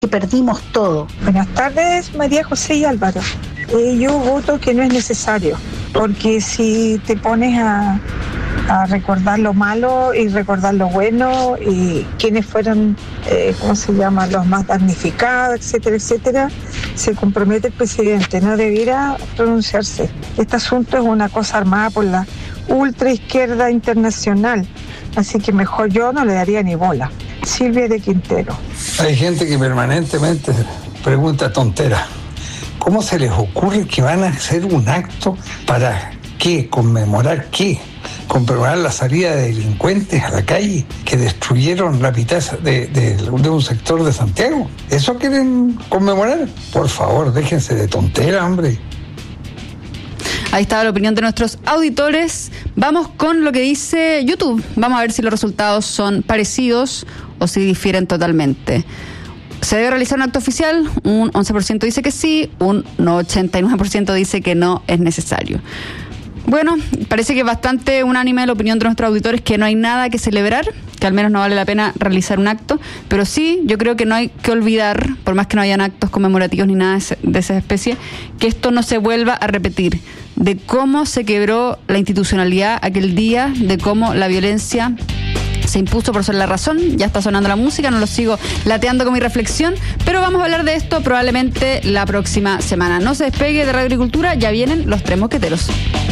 que perdimos todo. Buenas tardes, María José y Álvaro. Yo voto que no es necesario, porque si te pones a recordar lo malo y recordar lo bueno y quiénes fueron, los más damnificados, etcétera, etcétera, se compromete el presidente, no debiera pronunciarse. Este asunto es una cosa armada por la ultraizquierda internacional, así que mejor yo no le daría ni bola. Silvia de Quintero. Hay gente que permanentemente pregunta tonteras. ¿Cómo se les ocurre que van a hacer un acto para qué? ¿Conmemorar qué? ¿Conmemorar la salida de delincuentes a la calle que destruyeron la mitad de un sector de Santiago? ¿Eso quieren conmemorar? Por favor, déjense de tonteras, hombre. Ahí estaba la opinión de nuestros auditores. Vamos con lo que dice YouTube. Vamos a ver si los resultados son parecidos o si difieren totalmente. ¿Se debe realizar un acto oficial? Un 11% dice que sí, un 89% dice que no es necesario. Bueno, parece que es bastante unánime la opinión de nuestros auditores que no hay nada que celebrar, que al menos no vale la pena realizar un acto, pero sí, yo creo que no hay que olvidar, por más que no hayan actos conmemorativos ni nada de esa especie, que esto no se vuelva a repetir, de cómo se quebró la institucionalidad aquel día, de cómo la violencia se impuso por ser la razón. Ya está sonando la música, no lo sigo lateando con mi reflexión, pero vamos a hablar de esto probablemente la próxima semana. No se despegue de Radio Agricultura, ya vienen los 3 mosqueteros.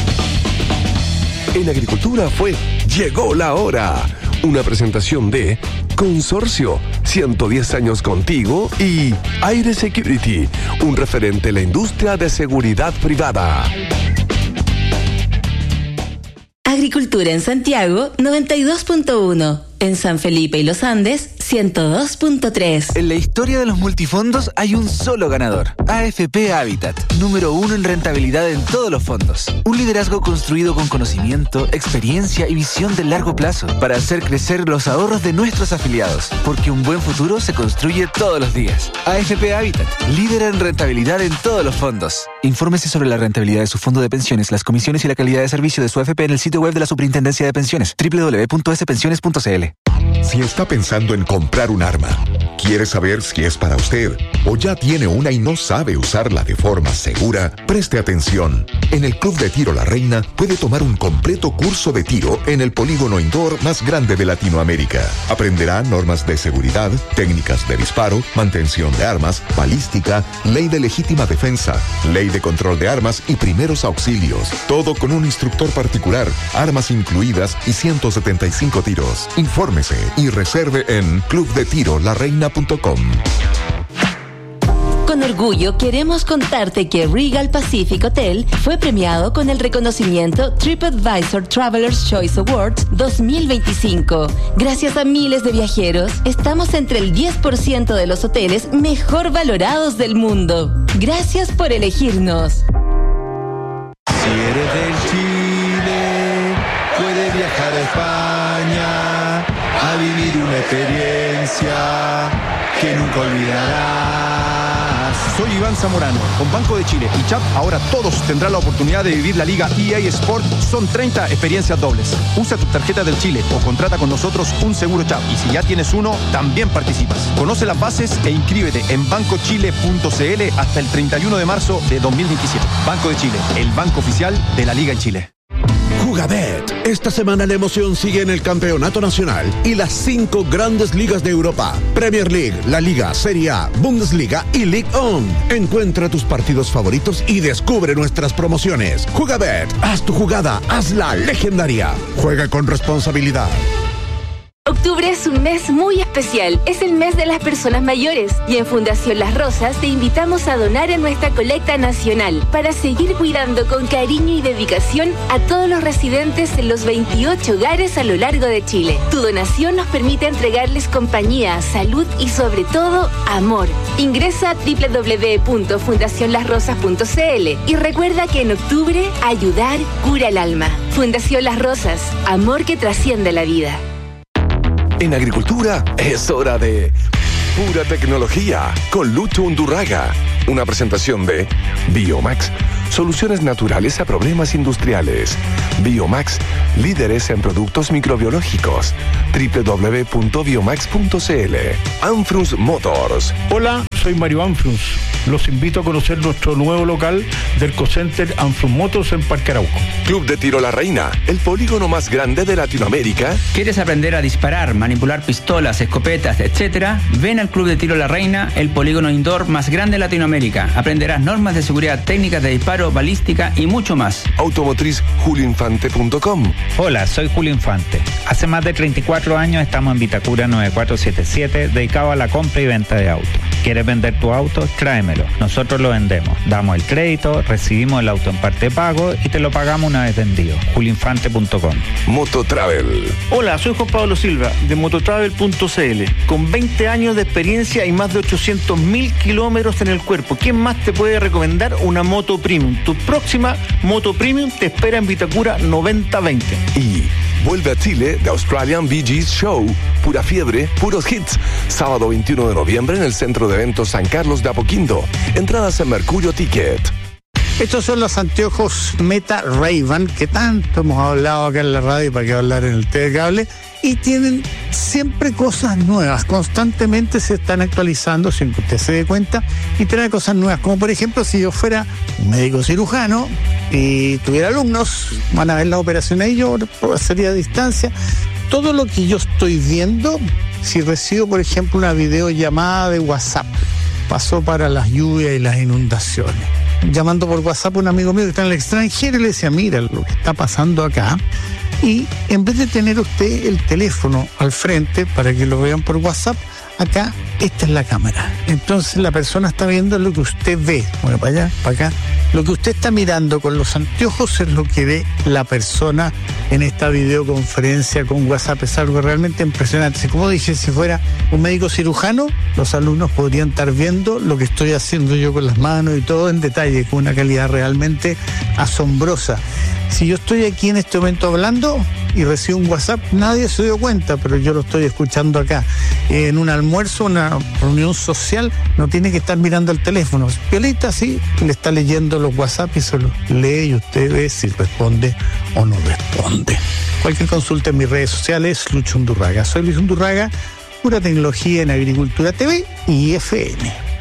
En Agricultura Llegó la hora. Una presentación de Consorcio, 110 años contigo, y Aire Security, un referente en la industria de seguridad privada. Agricultura en Santiago, 92.1. En San Felipe y Los Andes, 102.3. En la historia de los multifondos hay un solo ganador. AFP Habitat, número 1 en rentabilidad en todos los fondos. Un liderazgo construido con conocimiento, experiencia y visión de largo plazo para hacer crecer los ahorros de nuestros afiliados. Porque un buen futuro se construye todos los días. AFP Habitat, líder en rentabilidad en todos los fondos. Infórmese sobre la rentabilidad de su fondo de pensiones, las comisiones y la calidad de servicio de su AFP en el sitio web de la Superintendencia de Pensiones, www.spensiones.cl. Si está pensando en comprar un arma, quiere saber si es para usted o ya tiene una y no sabe usarla de forma segura, preste atención. En el Club de Tiro La Reina puede tomar un completo curso de tiro en el polígono indoor más grande de Latinoamérica. Aprenderá normas de seguridad, técnicas de disparo, mantención de armas, balística, ley de legítima defensa, ley de control de armas y primeros auxilios. Todo con un instructor particular, armas incluidas y 175 tiros. Infórmese y reserve en clubdetirolareina.com. Con orgullo queremos contarte que Regal Pacific Hotel fue premiado con el reconocimiento TripAdvisor Traveler's Choice Awards 2025. Gracias a miles de viajeros, estamos entre el 10% de los hoteles mejor valorados del mundo. Gracias por elegirnos. Si eres del Chile, puedes viajar a España a vivir una experiencia que nunca olvidarás. Soy Iván Zamorano. Con Banco de Chile y CHAP, ahora todos tendrán la oportunidad de vivir la Liga EA Sport. Son 30 experiencias dobles. Usa tu tarjeta del Chile o contrata con nosotros un seguro CHAP. Y si ya tienes uno, también participas. Conoce las bases e inscríbete en bancochile.cl hasta el 31 de marzo de 2027. Banco de Chile, el banco oficial de la Liga en Chile. Jugabet. Esta semana la emoción sigue en el Campeonato Nacional y las 5 grandes ligas de Europa. Premier League, La Liga, Serie A, Bundesliga y Ligue 1. Encuentra tus partidos favoritos y descubre nuestras promociones. Jugabet. Haz tu jugada, hazla legendaria. Juega con responsabilidad. Octubre es un mes muy especial. Es el mes de las personas mayores. Y en Fundación Las Rosas te invitamos a donar en nuestra colecta nacional para seguir cuidando con cariño y dedicación a todos los residentes en los 28 hogares a lo largo de Chile. Tu donación nos permite entregarles compañía, salud y sobre todo, amor. Ingresa a www.fundacionlasrosas.cl y recuerda que en octubre, ayudar cura el alma. Fundación Las Rosas, amor que trasciende la vida. En Agricultura es hora de Pura tecnología con Lucho Undurraga. Una presentación de Biomax, soluciones naturales a problemas industriales. Biomax, líderes en productos microbiológicos. www.biomax.cl. Anfrus Motors. Hola, soy Mario Anfrus. Los invito a conocer nuestro nuevo local del Ecocenter Anfrus Motors en Parque Arauco. Club de Tiro La Reina, el polígono más grande de Latinoamérica. ¿Quieres aprender a disparar, manipular pistolas, escopetas, etcétera? Ven al Club de Tiro La Reina, el polígono indoor más grande de Latinoamérica. Aprenderás normas de seguridad, técnicas de disparo, balística y mucho más. Automotriz julioinfante.com. Hola, soy Julio Infante. Hace más de 34 años estamos en Vitacura 9477, dedicado a la compra y venta de autos. ¿Quieres vender tu auto? Tráemelo. Nosotros lo vendemos. Damos el crédito, recibimos el auto en parte de pago y te lo pagamos una vez vendido. julioinfante.com. Mototravel. Hola, soy Juan Pablo Silva de mototravel.cl. Con 20 años de experiencia y más de 800.000 kilómetros en el cuerpo. ¿Quién más te puede recomendar una moto premium? Tu próxima moto premium te espera en Vitacura 9020. Y vuelve a Chile The Australian Bee Gees Show. Pura fiebre, puros hits. Sábado 21 de noviembre en el Centro de Eventos San Carlos de Apoquindo. Entradas en Mercurio Ticket. Estos son los anteojos Meta Ray-Ban que tanto hemos hablado acá en la radio, para qué hablar en el TV Cable, y tienen siempre cosas nuevas, constantemente se están actualizando sin que usted se dé cuenta, y trae cosas nuevas, como por ejemplo si yo fuera un médico cirujano y tuviera alumnos, van a ver la operación ahí, yo sería a distancia, todo lo que yo estoy viendo, si recibo por ejemplo una videollamada de WhatsApp, pasó para las lluvias y las inundaciones, llamando por WhatsApp a un amigo mío que está en el extranjero y le decía, mira lo que está pasando acá, y en vez de tener usted el teléfono al frente para que lo vean por WhatsApp, acá esta es la cámara, entonces la persona está viendo lo que usted ve, bueno, para allá, para acá, lo que usted está mirando con los anteojos es lo que ve la persona en esta videoconferencia con WhatsApp. Es algo realmente impresionante. Como dije, si fuera un médico cirujano, los alumnos podrían estar viendo lo que estoy haciendo yo con las manos y todo en detalle, con una calidad realmente asombrosa. Si yo estoy aquí en este momento hablando y recibo un WhatsApp, nadie se dio cuenta, pero yo lo estoy escuchando acá. En un almuerzo, una reunión social, no tiene que estar mirando el teléfono. Piolita, sí, le está leyendo los WhatsApp y se los lee y usted ve si responde o no responde. Cualquier consulta en mis redes sociales, Lucho Undurraga. Soy Luis Undurraga, pura tecnología en Agricultura TV y FM.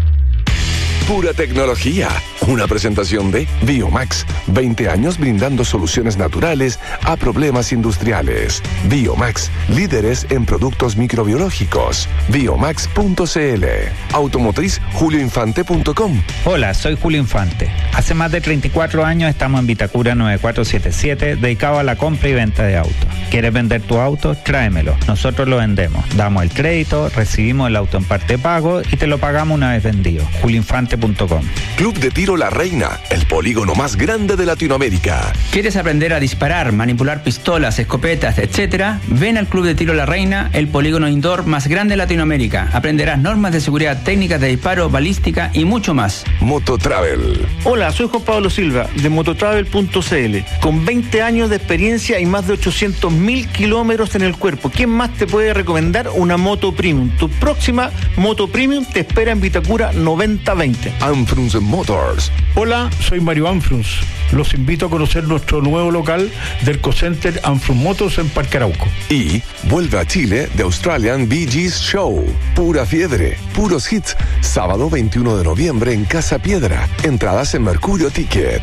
Pura tecnología. Una presentación de Biomax. 20 años brindando soluciones naturales a problemas industriales. Biomax. Líderes en productos microbiológicos. Biomax.cl. Automotriz julioinfante.com. Hola, soy Julio Infante. Hace más de 34 años estamos en Vitacura 9477, dedicado a la compra y venta de autos. ¿Quieres vender tu auto? Tráemelo. Nosotros lo vendemos. Damos el crédito, recibimos el auto en parte de pago y te lo pagamos una vez vendido. julioinfante.com. Club de Tiro La Reina, el polígono más grande de Latinoamérica. ¿Quieres aprender a disparar, manipular pistolas, escopetas, etcétera? Ven al Club de Tiro La Reina, el polígono indoor más grande de Latinoamérica. Aprenderás normas de seguridad, técnicas de disparo, balística y mucho más. Mototravel. Hola, soy Juan Pablo Silva de mototravel.cl. Con 20 años de experiencia y más de 800.000 kilómetros en el cuerpo. ¿Quién más te puede recomendar una moto premium? Tu próxima moto premium te espera en Vitacura 9020. Anfrus Motors. Hola, soy Mario Anfrus. Los invito a conocer nuestro nuevo local del Ecocenter Anfrus Motors en Parque Arauco. Y vuelve a Chile The Australian Bee Gees Show. Pura fiebre, puros hits. Sábado 21 de noviembre en Casa Piedra. Entradas en Mercurio Ticket.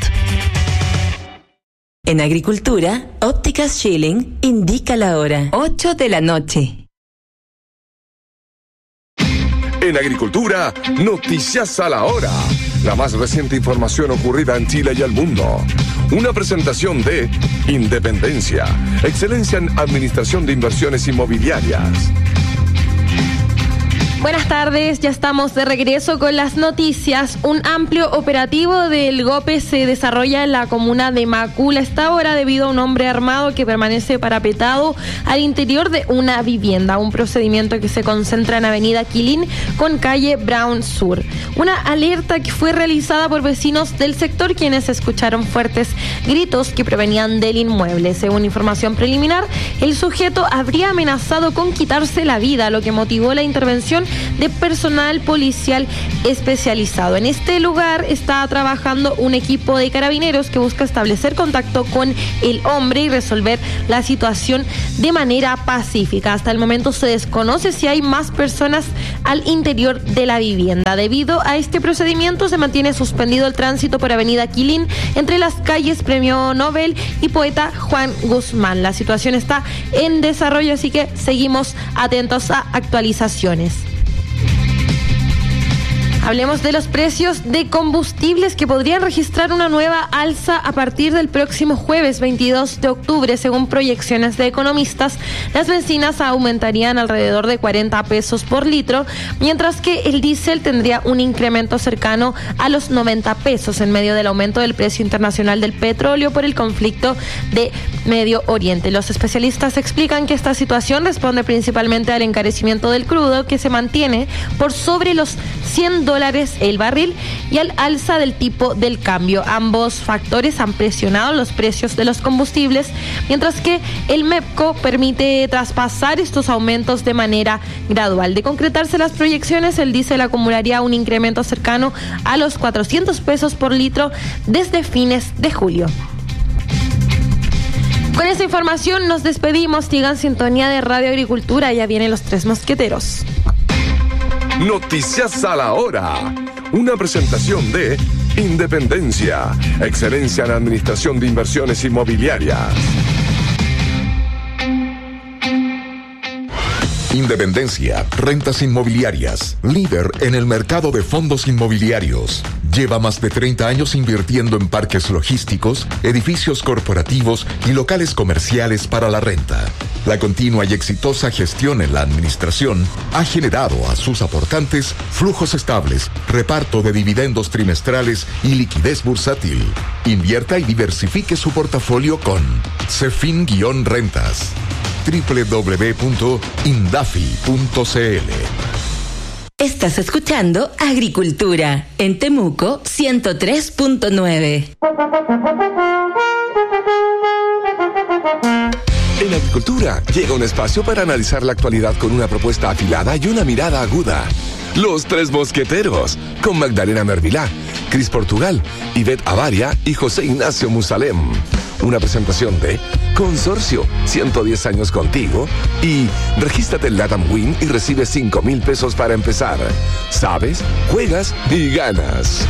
En Agricultura, Ópticas Schilling indica la hora. 8 de la noche. En Agricultura, noticias a la hora. La más reciente información ocurrida en Chile y el mundo. Una presentación de Independencia, excelencia en administración de inversiones inmobiliarias. Buenas tardes, ya estamos de regreso con las noticias. Un amplio operativo del GOPE se desarrolla en la comuna de Macul a esta hora debido a un hombre armado que permanece parapetado al interior de una vivienda. Un procedimiento que se concentra en Avenida Quilín con calle Brown Sur. Una alerta que fue realizada por vecinos del sector quienes escucharon fuertes gritos que provenían del inmueble. Según información preliminar, el sujeto habría amenazado con quitarse la vida, lo que motivó la intervención de personal policial especializado. En este lugar está trabajando un equipo de carabineros que busca establecer contacto con el hombre y resolver la situación de manera pacífica. Hasta el momento se desconoce si hay más personas al interior de la vivienda. Debido a este procedimiento se mantiene suspendido el tránsito por Avenida Quilín entre las calles Premio Nobel y Poeta Juan Guzmán. La situación está en desarrollo, así que seguimos atentos a actualizaciones. Hablemos de los precios de combustibles que podrían registrar una nueva alza a partir del próximo jueves 22 de octubre. Según proyecciones de economistas, las bencinas aumentarían alrededor de 40 pesos por litro, mientras que el diésel tendría un incremento cercano a los 90 pesos en medio del aumento del precio internacional del petróleo por el conflicto de Medio Oriente. Los especialistas explican que esta situación responde principalmente al encarecimiento del crudo, que se mantiene por sobre los $100 el barril, y al alza del tipo del cambio. Ambos factores han presionado los precios de los combustibles, mientras que el MEPCO permite traspasar estos aumentos de manera gradual. De concretarse las proyecciones, el diésel acumularía un incremento cercano a los 400 pesos por litro desde fines de julio. Con esta información nos despedimos. Sigan sintonía de Radio Agricultura. Ya vienen los Tres Mosqueteros. Noticias a la hora. Una presentación de Independencia, excelencia en administración de inversiones inmobiliarias. Independencia, rentas inmobiliarias, líder en el mercado de fondos inmobiliarios. Lleva más de 30 años invirtiendo en parques logísticos, edificios corporativos y locales comerciales para la renta. La continua y exitosa gestión en la administración ha generado a sus aportantes flujos estables, reparto de dividendos trimestrales y liquidez bursátil. Invierta y diversifique su portafolio con Cefin-Rentas. www.indafi.cl. Estás escuchando Agricultura en Temuco 103.9. En Agricultura llega un espacio para analizar la actualidad con una propuesta afilada y una mirada aguda. Los Tres Mosqueteros, con Magdalena Mervilá, Cris Portugal, Ivette Avaria y José Ignacio Musalem. Una presentación de Consorcio, 110 años contigo, y regístrate en LATAM Win y recibe 5,000 pesos para empezar. Sabes, juegas y ganas.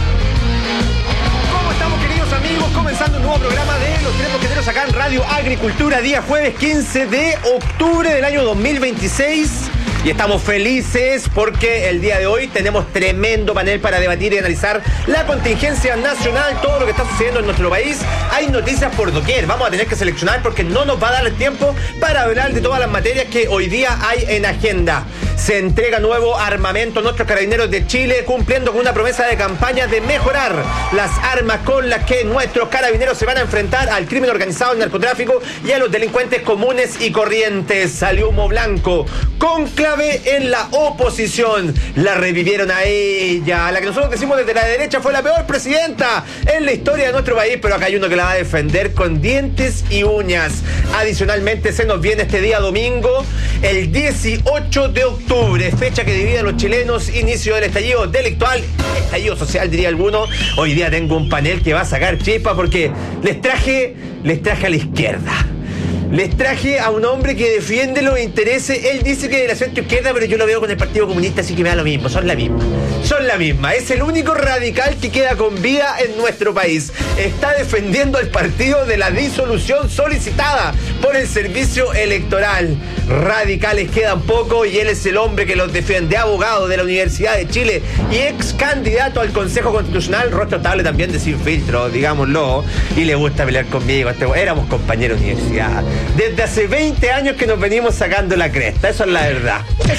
¿Cómo estamos, queridos amigos? Comenzando un nuevo programa de Los Tres Mosqueteros acá en Radio Agricultura, día jueves 15 de octubre del año 2026. Y estamos felices porque el día de hoy tenemos tremendo panel para debatir y analizar la contingencia nacional, todo lo que está sucediendo en nuestro país. Hay noticias por doquier, vamos a tener que seleccionar porque no nos va a dar el tiempo para hablar de todas las materias que hoy día hay en agenda. Se entrega nuevo armamento a nuestros carabineros de Chile, cumpliendo con una promesa de campaña de mejorar las armas con las que nuestros carabineros se van a enfrentar al crimen organizado, al narcotráfico y a los delincuentes comunes y corrientes. Salió humo blanco, conclave en la oposición. La revivieron a ella, a la que nosotros decimos desde la derecha fue la peor presidenta en la historia de nuestro país, pero acá hay uno que la va a defender con dientes y uñas. Adicionalmente se nos viene este día domingo, el 18 de octubre, fecha que divide a los chilenos, inicio del estallido delictual, estallido social diría alguno. Hoy día tengo un panel que va a sacar chispa porque les traje a la izquierda. Les traje a un hombre que defiende los intereses. Él dice que de la centro izquierda, pero yo lo veo con el Partido Comunista, así que me da lo mismo. Son la misma. Es el único radical que queda con vida en nuestro país. Está defendiendo el partido de la disolución solicitada por el servicio electoral. Radicales quedan poco y él es el hombre que los defiende. Abogado de la Universidad de Chile y ex candidato al Consejo Constitucional, rostro estable también de Sin Filtro, digámoslo. Y le gusta pelear conmigo. Éramos compañeros de universidad. Desde hace 20 años que nos venimos sacando la cresta. Eso es la verdad.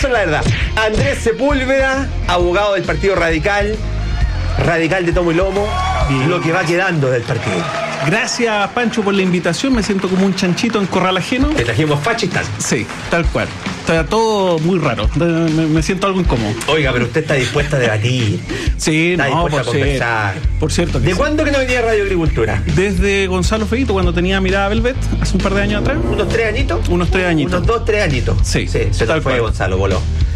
Andrés Sepúlveda, abogado del Partido Radical de tomo y lomo, lo que va quedando del partido. Gracias, Pancho, por la invitación. Me siento como un chanchito en corral ajeno. Te trajimos fascistas. Sí, tal cual. Está todo muy raro. Me siento algo incómodo. Oiga, pero usted está dispuesta a debatir. Sí, está dispuesta a conversar. Por cierto. ¿De cuándo que no venía a Radio Agricultura? Desde Gonzalo Feito, cuando tenía Mirada Velvet, hace un par de años atrás. ¿Unos 3 añitos? Unos 3 añitos. Unos 2, 3 añitos. Sí. Se tal fue Gonzalo, voló.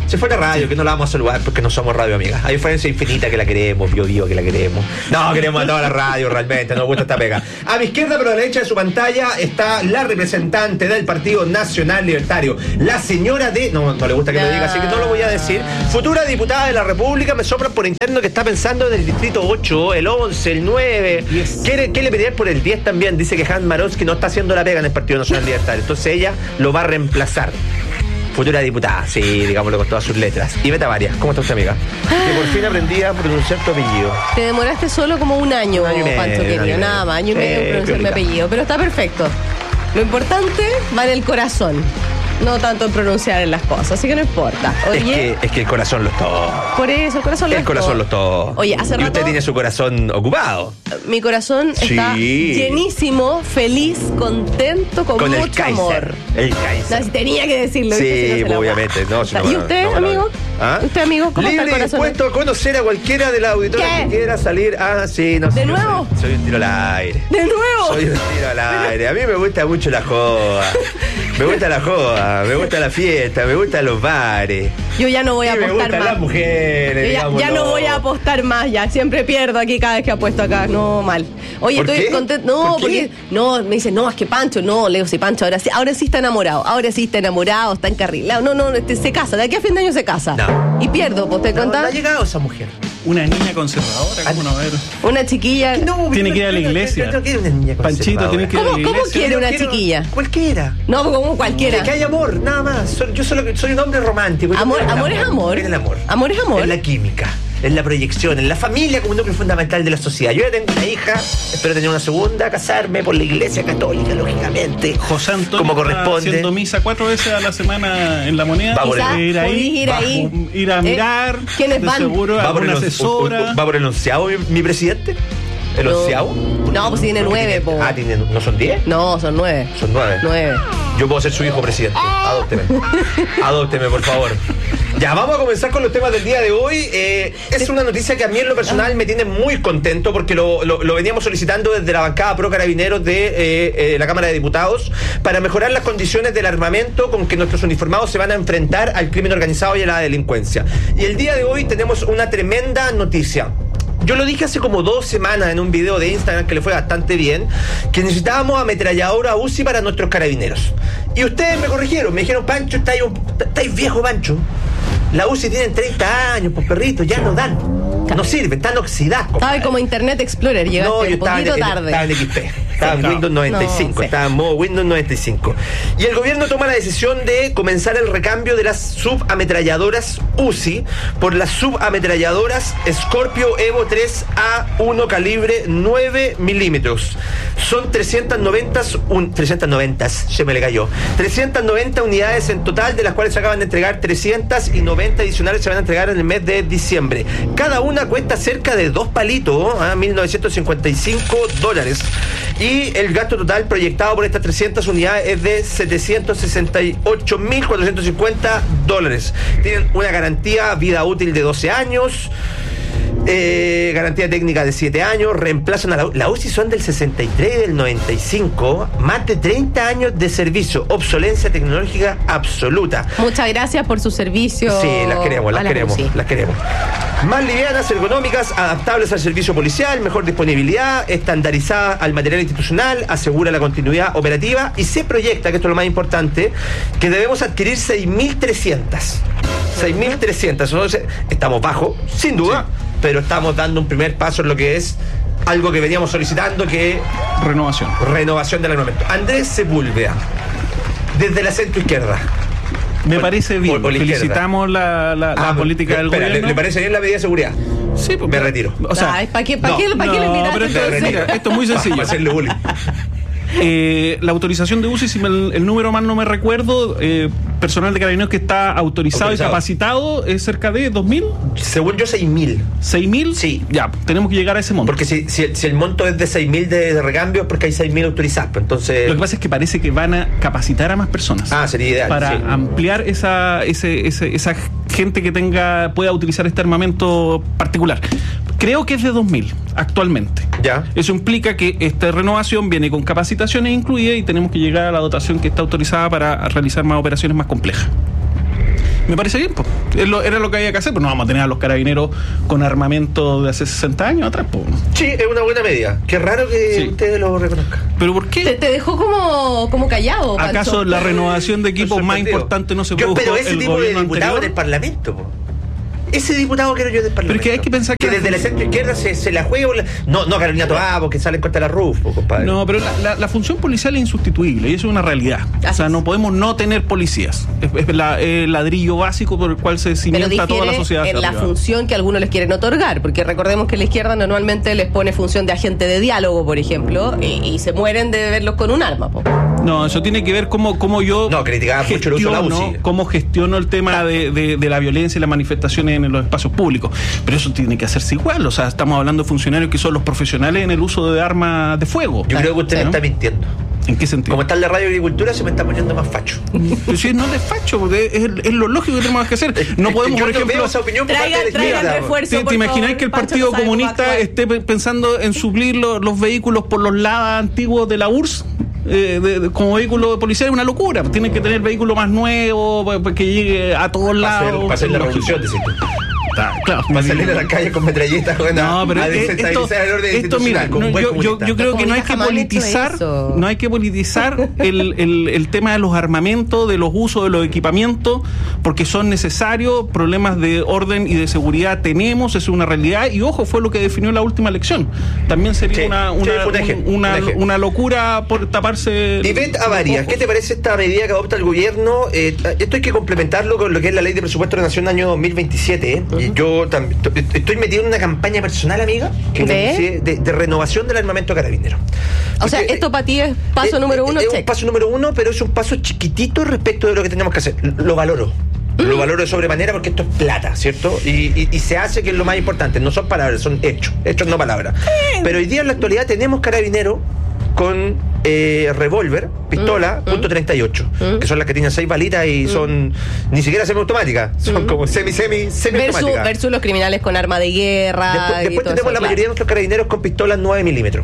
Se fue la radio, que no la vamos a saludar porque no somos radio amigas. A diferencia infinita que la queremos, Bio que la queremos. No, queremos a toda la radio realmente, nos gusta esta pega. A mi izquierda, pero a la derecha de su pantalla, está la representante del Partido Nacional Libertario, la señora de... No le gusta que lo diga, así que no lo voy a decir. Futura diputada de la República, me soplan por interno que está pensando en el distrito 8, el 11, el 9. Quiere pelear por el 10 también. Dice que Hans Marowski no está haciendo la pega en el Partido Nacional Libertario. Entonces ella lo va a reemplazar. Futura diputada, sí, digámoslo con todas sus letras. Y Beta Varias, ¿cómo está usted, amiga? Que por fin aprendí a pronunciar tu apellido. Te demoraste solo como un año Pancho querido, nada más, año y medio en pronunciar mi apellido, pero está perfecto. Lo importante va en el corazón, no tanto en pronunciar en las cosas, así que no importa. Oye, es que el corazón lo es todo. Por eso, el corazón lo es todo. El corazón lo es todo. Oye, hace rato... Y usted tiene su corazón ocupado. Mi corazón está llenísimo, feliz, contento, con mucho el Kaiser, amor. El Kaiser. No, tenía que decirlo. Sí, obviamente. ¿Y usted, amigo? ¿Ah? ¿Usted, amigo? ¿Cómo está el libre y corazón? dispuesto a conocer a cualquiera de las auditoras que quiera salir. Ah, sí, no sé. ¿De nuevo? Soy un tiro al aire. ¿De nuevo? Soy un tiro al aire. A mí me gusta mucho la joda. Me gusta la joda, me gusta la fiesta, me gustan los bares. Yo ya no voy a apostar me gustan más. Las mujeres. Ya no voy a apostar más, ya. Siempre pierdo aquí cada vez que apuesto acá. No, mal. Oye, estoy contento. No, porque. No, me dicen, no, es que Pancho, no, Leo, si Pancho ahora sí está enamorado. Ahora sí está enamorado, está encarrilado. No, se casa. De aquí a fin de año se casa. No. Y pierdo, pues te contás. ¿No ha llegado esa mujer? Una niña conservadora, ¿cómo no ver? Una chiquilla. No, tiene que ir a la iglesia. No quiere una niña Panchito, tiene que ir a la iglesia. ¿Cómo quiere una chiquilla? Cualquiera. No, como cualquiera. Que hay amor, nada más. Yo soy un hombre romántico. Amor es amor. Es el amor. Amor es amor. Es la química. Es la proyección, en la familia como un núcleo fundamental de la sociedad. Yo ya tengo una hija, espero tener una segunda, casarme por la iglesia católica, lógicamente. José Antonio como corresponde. Haciendo misa 4 veces a la semana en La Moneda. Va por ir ahí. Ir a mirar. ¿Quiénes van? Seguro, va por una asesora. ¿Va por el onceavo mi presidente? ¿El onceavo? No, pues tiene 9, po. Ah, ¿no son 10? No, son 9. Son 9. 9. Yo puedo ser su hijo presidente. Adópteme. Adópteme, por favor. Ya, vamos a comenzar con los temas del día de hoy. Es una noticia que a mí en lo personal me tiene muy contento porque lo veníamos solicitando desde la bancada pro carabineros de la Cámara de Diputados para mejorar las condiciones del armamento con que nuestros uniformados se van a enfrentar al crimen organizado y a la delincuencia. Y el día de hoy tenemos una tremenda noticia. Yo lo dije hace como 2 semanas en un video de Instagram que le fue bastante bien, que necesitábamos ametralladora UCI para nuestros carabineros. Y ustedes me corrigieron, me dijeron, Pancho, estáis viejo, Pancho. La UCI tienen 30 años, pues perrito, ya no dan. No sirve, están oxidadas. Estaba como Internet Explorer, llegaste un poquito tarde. Estaba en XP, estaba en Windows 95, estaba en modo Windows 95. Y el gobierno toma la decisión de comenzar el recambio de las subametralladoras UCI por las subametralladoras Scorpio Evo 3A1 calibre 9 milímetros. Son 390 unidades en total, de las cuales se acaban de entregar 390 adicionales, se van a entregar en el mes de diciembre. Cada una cuesta cerca de 2 palitos, $1,955. Y el gasto total proyectado por estas 300 unidades es de $768,450. Tienen una garantía vida útil de 12 años. Garantía técnica de 7 años, reemplazan a la UCI, son del 63 y del 95, más de 30 años de servicio, obsolencia tecnológica absoluta. Muchas gracias por su servicio. Sí, las queremos. Más livianas, ergonómicas, adaptables al servicio policial, mejor disponibilidad, estandarizada al material institucional, asegura la continuidad operativa y se proyecta, que esto es lo más importante, que debemos adquirir 6.300. 6.300, entonces estamos bajo, sin duda, sí, pero estamos dando un primer paso en lo que es algo que veníamos solicitando, que es renovación del armamento. Andrés Sepúlveda, desde la centro izquierda. Me parece bien. Felicitamos la política del gobierno. ¿Le parece bien la medida de seguridad? Sí, pues, me retiro. O sea, ¿para qué le invitaste entonces? Mira, esto es muy sencillo. Para hacerle bullying. La autorización de UCI, si el número mal no me recuerdo, personal de carabineros que está autorizado y capacitado es cerca de 2.000. Según yo, 6.000. ¿6.000? Sí. Ya, tenemos que llegar a ese monto. Porque si el monto es de 6.000 de recambio, es porque hay 6.000 autorizados. Entonces... Lo que pasa es que parece que van a capacitar a más personas. Ah, sería ideal. Para ampliar esa gente que pueda utilizar este armamento particular. Creo que es de 2.000 actualmente. Ya. Eso implica que esta renovación viene con capacitaciones incluidas y tenemos que llegar a la dotación que está autorizada para realizar más operaciones más complejas. Me parece bien, pues. Era lo que había que hacer, pero no vamos a tener a los carabineros con armamento de hace 60 años atrás, pues. Sí, es una buena medida. Qué raro que ustedes lo reconozcan. ¿Pero por qué? Te dejó como callado, Pancho. ¿Acaso la renovación de equipos más importante no se produjo? Pero ese el tipo de gobierno diputado anterior? del Parlamento, po. Ese diputado quiero yo del Parlamento. Pero que hay que pensar que desde la centro izquierda se la juega. No Carolina Toá, porque sale en contra de la RUF, compadre. No, pero la función policial es insustituible y eso es una realidad. O sea, no podemos no tener policías. Es el ladrillo básico por el cual se cimienta toda la sociedad. En la función que algunos les quieren otorgar, porque recordemos que la izquierda normalmente les pone función de agente de diálogo, por ejemplo, y se mueren de verlos con un arma, po. No, eso tiene que ver cómo yo criticaba mucho el uso de la UCI. Cómo gestiono el tema de la violencia y las manifestaciones en los espacios públicos. Pero eso tiene que hacerse igual. O sea, estamos hablando de funcionarios que son los profesionales en el uso de armas de fuego. Yo creo que usted me está mintiendo. ¿En qué sentido? Como está en la radio agricultura, se me está poniendo más facho. Pero si no es de facho, porque es lo lógico que tenemos que hacer. No podemos, por ejemplo, traigan refuerzo. ¿Te imagináis que el Partido Comunista esté pensando en suplir los vehículos por los LADA antiguos de la URSS? Como vehículo policial es una locura. Tienen que tener vehículo más nuevo para que llegue a todos lados. Para hacer la revolución, decís tú. Claro, para salir a la calle con metralletas, no, pero esto mira, yo creo que no hay que politizar el tema de los armamentos, de los usos de los equipamientos, porque son necesarios. Problemas de orden y de seguridad tenemos, es una realidad, y ojo, fue lo que definió la última elección. También sería una locura por taparse. Ivette Avaria, ¿qué te parece esta medida que adopta el gobierno? Esto hay que complementarlo con lo que es la ley de presupuesto de la Nación año 2027, Yo estoy metido en una campaña personal, amiga, de renovación del armamento carabinero. O sea, esto para ti es paso número uno. Es un paso número uno, pero es un paso chiquitito respecto de lo que tenemos que hacer. Lo valoro. Lo valoro de sobremanera porque esto es plata, ¿cierto? Y se hace, que es lo más importante. No son palabras, son hechos. Hechos, no palabras. Pero hoy día en la actualidad tenemos carabineros con revólver, pistola, .38, que son las que tienen 6 balitas y son ni siquiera semiautomáticas, son como semiautomáticas. Versus los criminales con arma de guerra. Después tenemos la mayoría de nuestros carabineros con pistolas 9 milímetros.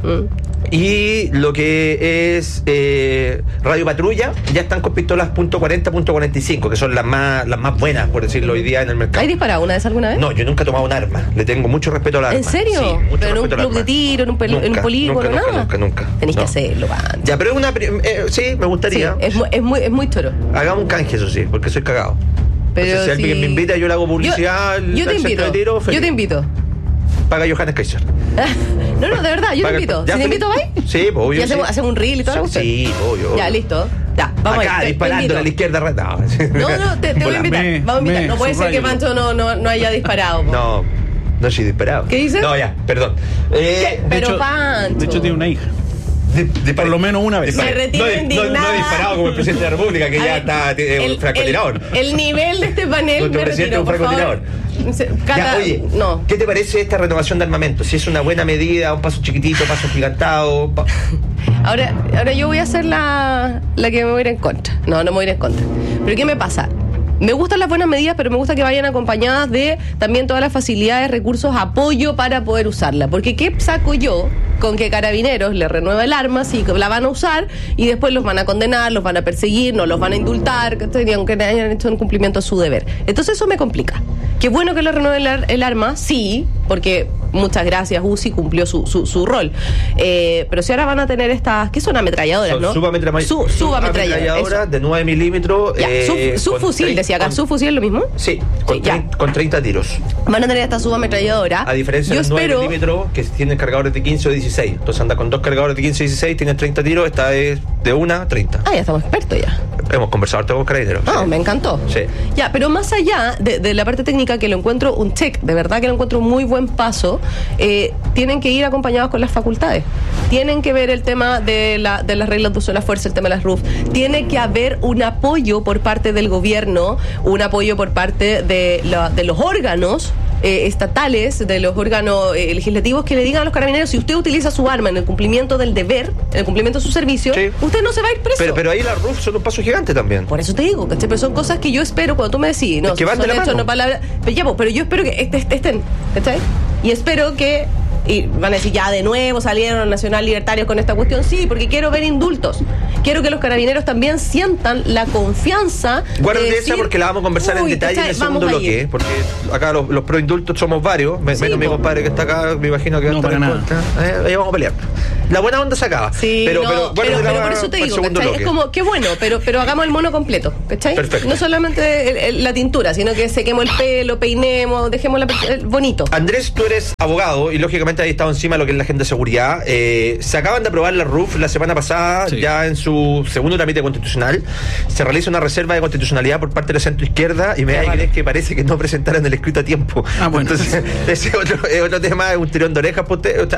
Y lo que es radio patrulla ya están con pistolas .40, .45, que son las más buenas, por decirlo hoy día en el mercado. ¿Has disparado una de esas alguna vez? No, yo nunca he tomado un arma. Le tengo mucho respeto al arma. ¿En serio? Sí, ¿Pero en un club de tiro, en un polígono, nada? Nunca. Tenés que hacerlo, ya, pero es una... sí, me gustaría. Sí, es muy toro. Hagamos un canje, eso sí, porque soy cagado. Pero entonces, si alguien me invita, yo le hago publicidad. Yo te invito. Paga Johannes Kaiser. No, de verdad, yo te invito. Si te invito, ¿vais? Sí, obvio. ¿Y hacemos un reel y toda la cuestión? Sí, obvio. Ya, listo. Ya, vamos acá, disparando a la izquierda. No, te voy a invitar. Vamos a invitar. No puede ser que Pancho no haya disparado. No soy disparado. ¿Qué dices? No, ya, perdón. Pero Pancho. De hecho, tiene una hija. Por lo menos una vez. Me retiro indignada. No he disparado como el presidente de la República, que ya está un francotirador. El nivel de este panel me retiro, por favor. Oye, ¿qué te parece esta renovación de armamento? Si es una buena medida, un paso chiquitito, paso gigantado. Ahora yo voy a ser la que me voy a ir en contra. No me voy a ir en contra. Pero ¿qué me pasa? Me gustan las buenas medidas, pero me gusta que vayan acompañadas de también todas las facilidades, recursos, apoyo para poder usarla. Porque ¿qué saco yo con que Carabineros le renueva el arma, sí, que la van a usar y después los van a condenar, los van a perseguir, no los van a indultar, aunque hayan hecho un cumplimiento a su deber? Entonces eso me complica. Qué bueno que le renueve el arma, sí, porque muchas gracias, UCI cumplió su rol. Pero si ahora van a tener estas, ¿qué son ametralladoras, no? Subametralladoras de 9 milímetros. Subfusil, decía acá, ¿subfusil es lo mismo? Sí, con 30 tiros. Van a tener esta subametralladora. A diferencia de 9 milímetros, que tienen cargadores de 15 o 16. Entonces anda con 2 cargadores de 15 y 16, tienen 30 tiros, esta es de 1 a 30. Ya estamos expertos ya. Hemos conversado con Carabineros. Me encantó. Sí. Ya, pero más allá de la parte técnica, que lo encuentro un check, de verdad que lo encuentro un muy buen paso, tienen que ir acompañados con las facultades. Tienen que ver el tema de las reglas de uso de la fuerza, el tema de las RUF. Tiene que haber un apoyo por parte del gobierno, un apoyo por parte de los órganos estatales, de los órganos legislativos, que le digan a los carabineros: si usted utiliza su arma en el cumplimiento del deber, en el cumplimiento de su servicio, usted no se va a ir preso. Pero ahí las RUF son un paso gigante también. Por eso te digo, ¿cachai? Pero son cosas que yo espero cuando tú me decís, no, que van de la mano. No palabras, pero yo espero que estén, ¿cachai? Y espero que Y van a decir, ya de nuevo salieron Nacional Libertarios con esta cuestión. Sí, porque quiero ver indultos. Quiero que los carabineros también sientan la confianza. Guárdate esa porque la vamos a conversar en detalle en el segundo bloque. Porque acá los pro indultos somos varios. Menos mi compadre que está acá, me imagino que va a estar en contra. Ahí vamos a pelear. La buena onda se acaba. Sí, pero por eso te digo, ¿cachai? Es como, qué bueno, pero hagamos el mono completo, ¿cachai? Perfecto. No solamente la tintura, sino que sequemos el pelo, peinemos, dejemos bonito. Andrés, tú eres abogado y lógicamente has estado encima de lo que es la agenda de seguridad. Se acaban de aprobar la RUF la semana pasada, ya en su segundo trámite constitucional. Se realiza una reserva de constitucionalidad por parte de la centroizquierda y me da a creer que parece que no presentaron el escrito a tiempo. Bueno. Entonces, ese es otro tema, es un tirón de orejas.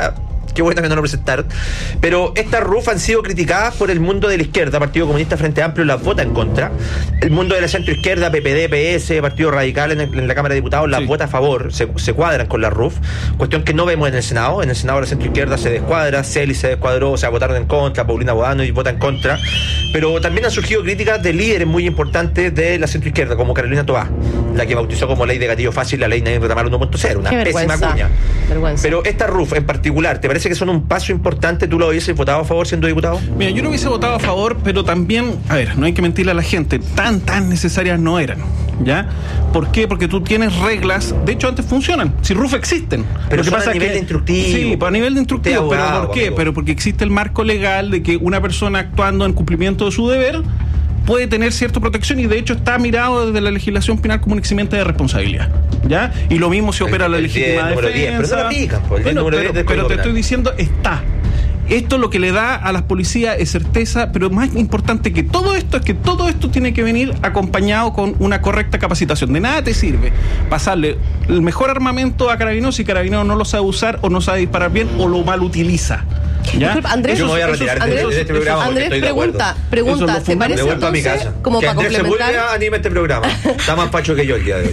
Qué bueno que no lo presentaron. Pero estas RUF han sido criticadas por el mundo de la izquierda. Partido Comunista, Frente Amplio las vota en contra. El mundo de la centroizquierda, PPD, PS, Partido Radical en la Cámara de Diputados las vota a favor. Se cuadran con la RUF. Cuestión que no vemos en el Senado. En el Senado la centroizquierda se descuadra. Celi se descuadró, o sea, votaron en contra. Paulina Bodano y vota en contra. Pero también han surgido críticas de líderes muy importantes de la centroizquierda, como Carolina Toá, la que bautizó como ley de gatillo fácil la ley Nadie Retamar 1.0. Una pésima cuña. Pero esta RUF en particular, ¿te parece que son un paso importante? ¿Tú lo hubieses votado a favor siendo diputado? Mira, yo lo hubiese votado a favor, pero también, a ver, no hay que mentirle a la gente, tan necesarias no eran, ¿ya? ¿Por qué? Porque tú tienes reglas, de hecho antes funcionan, si RUF existen. Pero lo que pasa a nivel de instructivo. Sí, a nivel de instructivo, pero ¿por qué? Pero porque existe el marco legal de que una persona actuando en cumplimiento de su deber puede tener cierta protección y de hecho está mirado desde la legislación penal como un eximiente de responsabilidad, ¿ya? Y lo mismo se opera la legítima defensa. Pero no la pican, pero te estoy diciendo, está. Esto lo que le da a las policías es certeza, pero más importante que todo esto es que todo esto tiene que venir acompañado con una correcta capacitación. De nada te sirve pasarle el mejor armamento a Carabineros si Carabineros no lo sabe usar o no sabe disparar bien o lo mal utiliza. ¿Ya? Disculpa, Andrés, yo me voy a retirar de este programa. Andrés, pregunta, ¿te parece entonces, a mi casa, como para complementar? Anime este programa. Está más pacho que yo el día de hoy.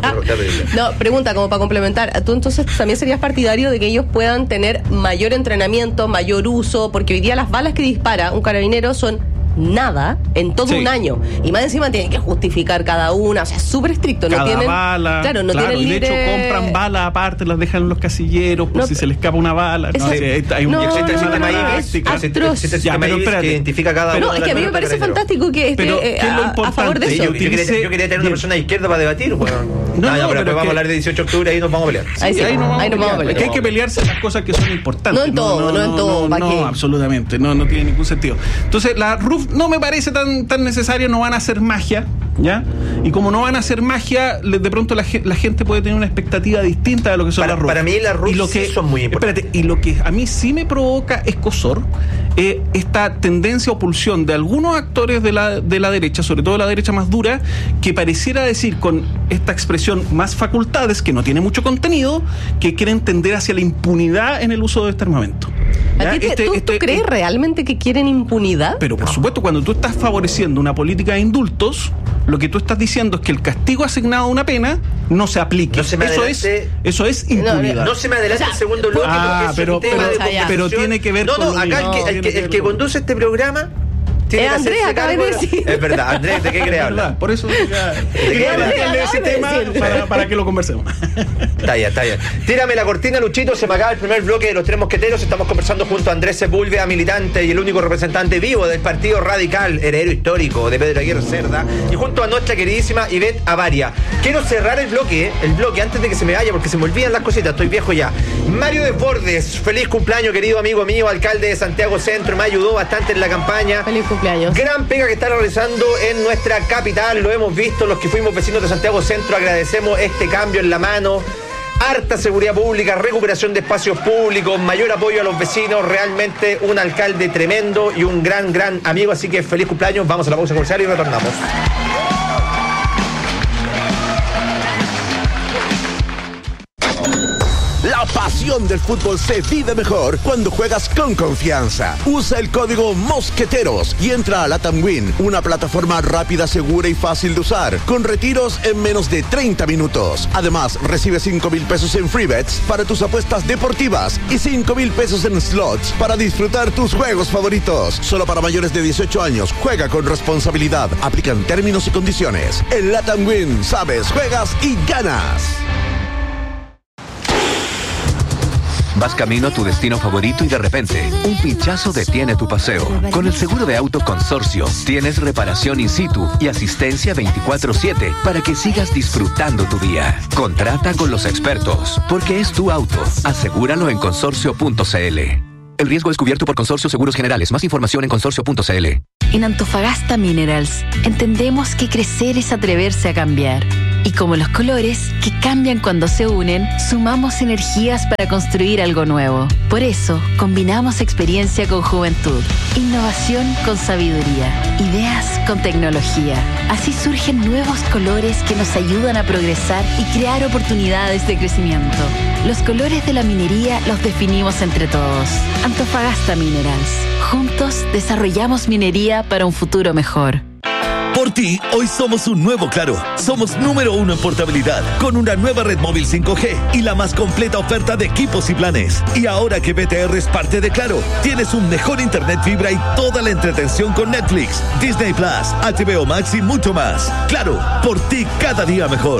No, pregunta, como para complementar. ¿Tú entonces también serías partidario de que ellos puedan tener mayor entrenamiento, mayor uso? Porque hoy día las balas que dispara un carabinero son nada en todo un año. Y más encima tienen que justificar cada una. O sea, es súper estricto. Cada no tienen bala. Claro, no tienen libre. De hecho, compran balas aparte, las dejan en los casilleros por si se le escapa una bala. Hay un sistema que identifica cada uno. No, es que a mí me parece fantástico que esté a favor de eso. Yo quería tener una persona de izquierda para debatir. Pero después vamos a hablar de 18 de octubre y ahí nos vamos a pelear. Ahí nos vamos a pelear. Es que hay que pelearse las cosas que son importantes. No en todo. No, absolutamente. No tiene ningún sentido. Entonces, la RUF no me parece tan necesario, no van a hacer magia, ¿ya? Y como no van a hacer magia, de pronto la gente puede tener una expectativa distinta de lo que son las RUF. Para mí las RUF sí son muy importantes. Espérate, y lo que a mí sí me provoca escozor, esta tendencia o pulsión de algunos actores de la derecha, sobre todo la derecha más dura, que pareciera decir con esta expresión más facultades, que no tiene mucho contenido, que quieren tender hacia la impunidad en el uso de este armamento. ¿Tú crees realmente que quieren impunidad? Pero por supuesto, cuando tú estás favoreciendo una política de indultos, lo que tú estás diciendo es que el castigo asignado a una pena no se aplique. Eso es impunidad. No se me adelante el segundo bloque porque es un tema de conversación. Pero tiene que ver con acá el que conduce este programa tiene Andrés, acaba de decir. Es verdad, Andrés, ¿de qué quiere hablar? Por eso ese tema para que lo conversemos. Está bien. Tírame la cortina, Luchito, se me acaba el primer bloque de Los Tres Mosqueteros. Estamos conversando junto a Andrés Sepúlveda, militante y el único representante vivo del Partido Radical, heredero histórico de Pedro Aguirre Cerda, y junto a nuestra queridísima Ivette Avaria. Quiero cerrar el bloque antes de que se me vaya, porque se me olvidan las cositas, estoy viejo ya. Mario Desbordes, feliz cumpleaños, querido amigo mío, alcalde de Santiago Centro, me ayudó bastante en la campaña. Feliz cumpleaños. Gran pega que está realizando en nuestra capital, lo hemos visto, los que fuimos vecinos de Santiago Centro agradecemos este cambio en la mano. Harta seguridad pública, recuperación de espacios públicos, mayor apoyo a los vecinos, realmente un alcalde tremendo y un gran amigo, así que feliz cumpleaños, vamos a la pausa comercial y retornamos. La pasión del fútbol se vive mejor cuando juegas con confianza. Usa el código Mosqueteros y entra a Latam Win, una plataforma rápida, segura y fácil de usar, con retiros en menos de 30 minutos. Además, recibe 5,000 pesos en free bets para tus apuestas deportivas y 5,000 pesos en slots para disfrutar tus juegos favoritos. Solo para mayores de 18 años. Juega con responsabilidad. Aplican términos y condiciones. En Latam Win, sabes, juegas y ganas. Vas camino a tu destino favorito y de repente, un pinchazo detiene tu paseo. Con el seguro de auto Consorcio, tienes reparación in situ y asistencia 24/7 para que sigas disfrutando tu día. Contrata con los expertos, porque es tu auto. Asegúralo en consorcio.cl. El riesgo es cubierto por Consorcio Seguros Generales. Más información en consorcio.cl. En Antofagasta Minerals, entendemos que crecer es atreverse a cambiar. Y como los colores, que cambian cuando se unen, sumamos energías para construir algo nuevo. Por eso, combinamos experiencia con juventud, innovación con sabiduría, ideas con tecnología. Así surgen nuevos colores que nos ayudan a progresar y crear oportunidades de crecimiento. Los colores de la minería los definimos entre todos. Antofagasta Minerals. Juntos desarrollamos minería para un futuro mejor. Por ti, hoy somos un nuevo Claro. Somos número 1 en portabilidad, con una nueva red móvil 5G y la más completa oferta de equipos y planes. Y ahora que BTR es parte de Claro, tienes un mejor internet fibra y toda la entretención con Netflix, Disney Plus, HBO Max y mucho más. Claro, por ti cada día mejor.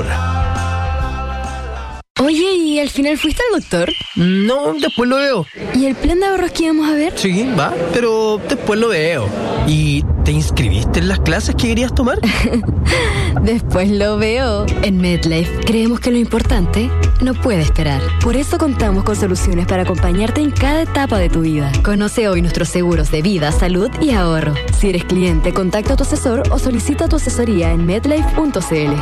Oye, ¿y al final fuiste al doctor? No, después lo veo. ¿Y el plan de ahorros que íbamos a ver? Sí, va, pero después lo veo. ¿Y te inscribiste en las clases que querías tomar? Después lo veo. En MedLife creemos que lo importante no puede esperar. Por eso contamos con soluciones para acompañarte en cada etapa de tu vida. Conoce hoy nuestros seguros de vida, salud y ahorro. Si eres cliente, contacta a tu asesor o solicita tu asesoría en medlife.cl.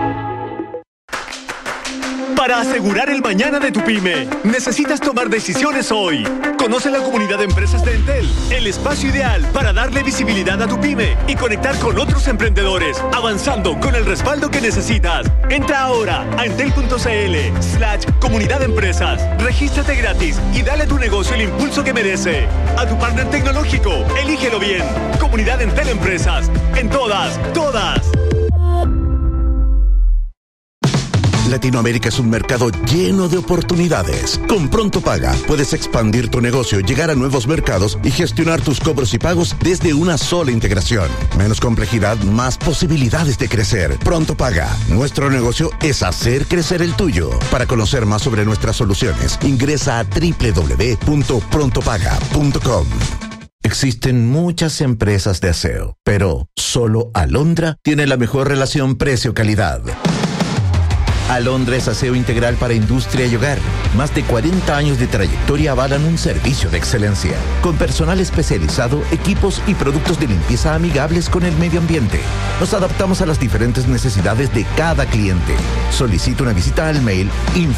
Para asegurar el mañana de tu pyme, necesitas tomar decisiones hoy. Conoce la comunidad de empresas de Entel, el espacio ideal para darle visibilidad a tu pyme y conectar con otros emprendedores, avanzando con el respaldo que necesitas. Entra ahora a entel.cl/comunidad de empresas. Regístrate gratis y dale a tu negocio el impulso que merece. A tu partner tecnológico, elígelo bien. Comunidad Entel Empresas. En todas. Latinoamérica es un mercado lleno de oportunidades. Con Pronto Paga puedes expandir tu negocio, llegar a nuevos mercados y gestionar tus cobros y pagos desde una sola integración. Menos complejidad, más posibilidades de crecer. Pronto Paga. Nuestro negocio es hacer crecer el tuyo. Para conocer más sobre nuestras soluciones, ingresa a www.prontopaga.com. Existen muchas empresas de aseo, pero solo Alondra tiene la mejor relación precio-calidad. Alondra es aseo integral para industria y hogar. Más de 40 años de trayectoria avalan un servicio de excelencia. Con personal especializado, equipos y productos de limpieza amigables con el medio ambiente. Nos adaptamos a las diferentes necesidades de cada cliente. Solicita una visita al mail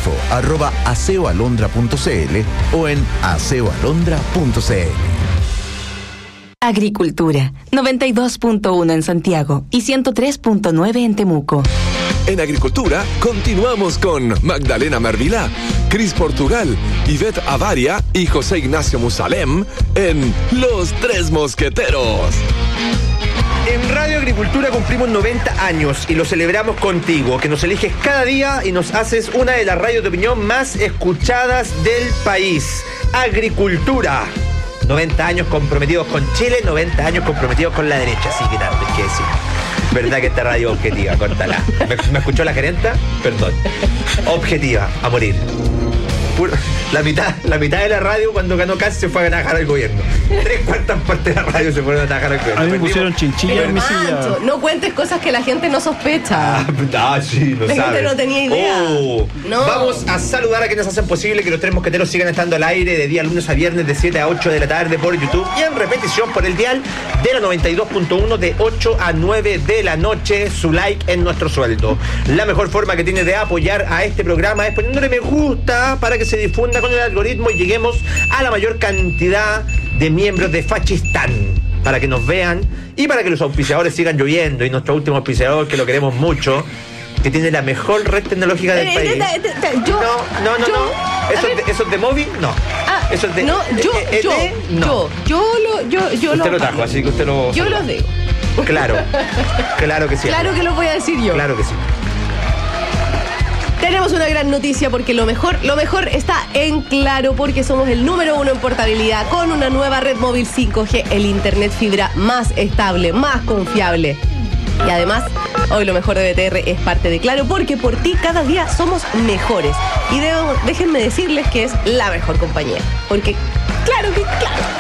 info@aseoalondra.cl o en aseoalondra.cl. Agricultura, 92.1 en Santiago y 103.9 en Temuco. En Agricultura, continuamos con Magdalena Mervilá, Cris Portugal, Ivette Avaria y José Ignacio Musalem en Los Tres Mosqueteros. En Radio Agricultura cumplimos 90 años y lo celebramos contigo, que nos eliges cada día y nos haces una de las radios de opinión más escuchadas del país. Agricultura. 90 años comprometidos con Chile, 90 años comprometidos con la derecha. Así que nada, hay que decir. Verdad que esta radio objetiva, córtala. ¿Me escuchó la gerenta? Perdón. Objetiva, a morir. La mitad de la radio cuando ganó Cast se fue a trabajar al gobierno. 3/4 partes de la radio se fueron a trabajar al gobierno. A mí me pusieron chinchilla en mi silla. No cuentes cosas que la gente no sospecha. Sí, lo la sabe. gente no tenía idea. No. Vamos a saludar a quienes hacen posible que los Tres Mosqueteros sigan estando al aire de día lunes a viernes de 7 a 8 de la tarde por YouTube y en repetición por el dial de la 92.1 de 8 a 9 de la noche. Su like en nuestro sueldo. La mejor forma que tiene de apoyar a este programa es poniéndole me gusta para que se difunda con el algoritmo y lleguemos a la mayor cantidad de miembros de Fachistán, para que nos vean y para que los auspiciadores sigan lloviendo. Y nuestro último auspiciador, que lo queremos mucho, que tiene la mejor red tecnológica del país. No. ¿Eso es de móvil? No. Eso es de... No, yo usted lo trajo, así que usted lo... Yo lo digo. Claro que sí. Claro que lo voy a decir yo. Claro que sí. Tenemos una gran noticia porque lo mejor está en Claro, porque somos el número 1 en portabilidad con una nueva red móvil 5G, el internet fibra más estable, más confiable. Y además, Hoy lo mejor de BTR es parte de Claro, porque por ti cada día somos mejores. Y déjenme decirles que es la mejor compañía. Porque claro que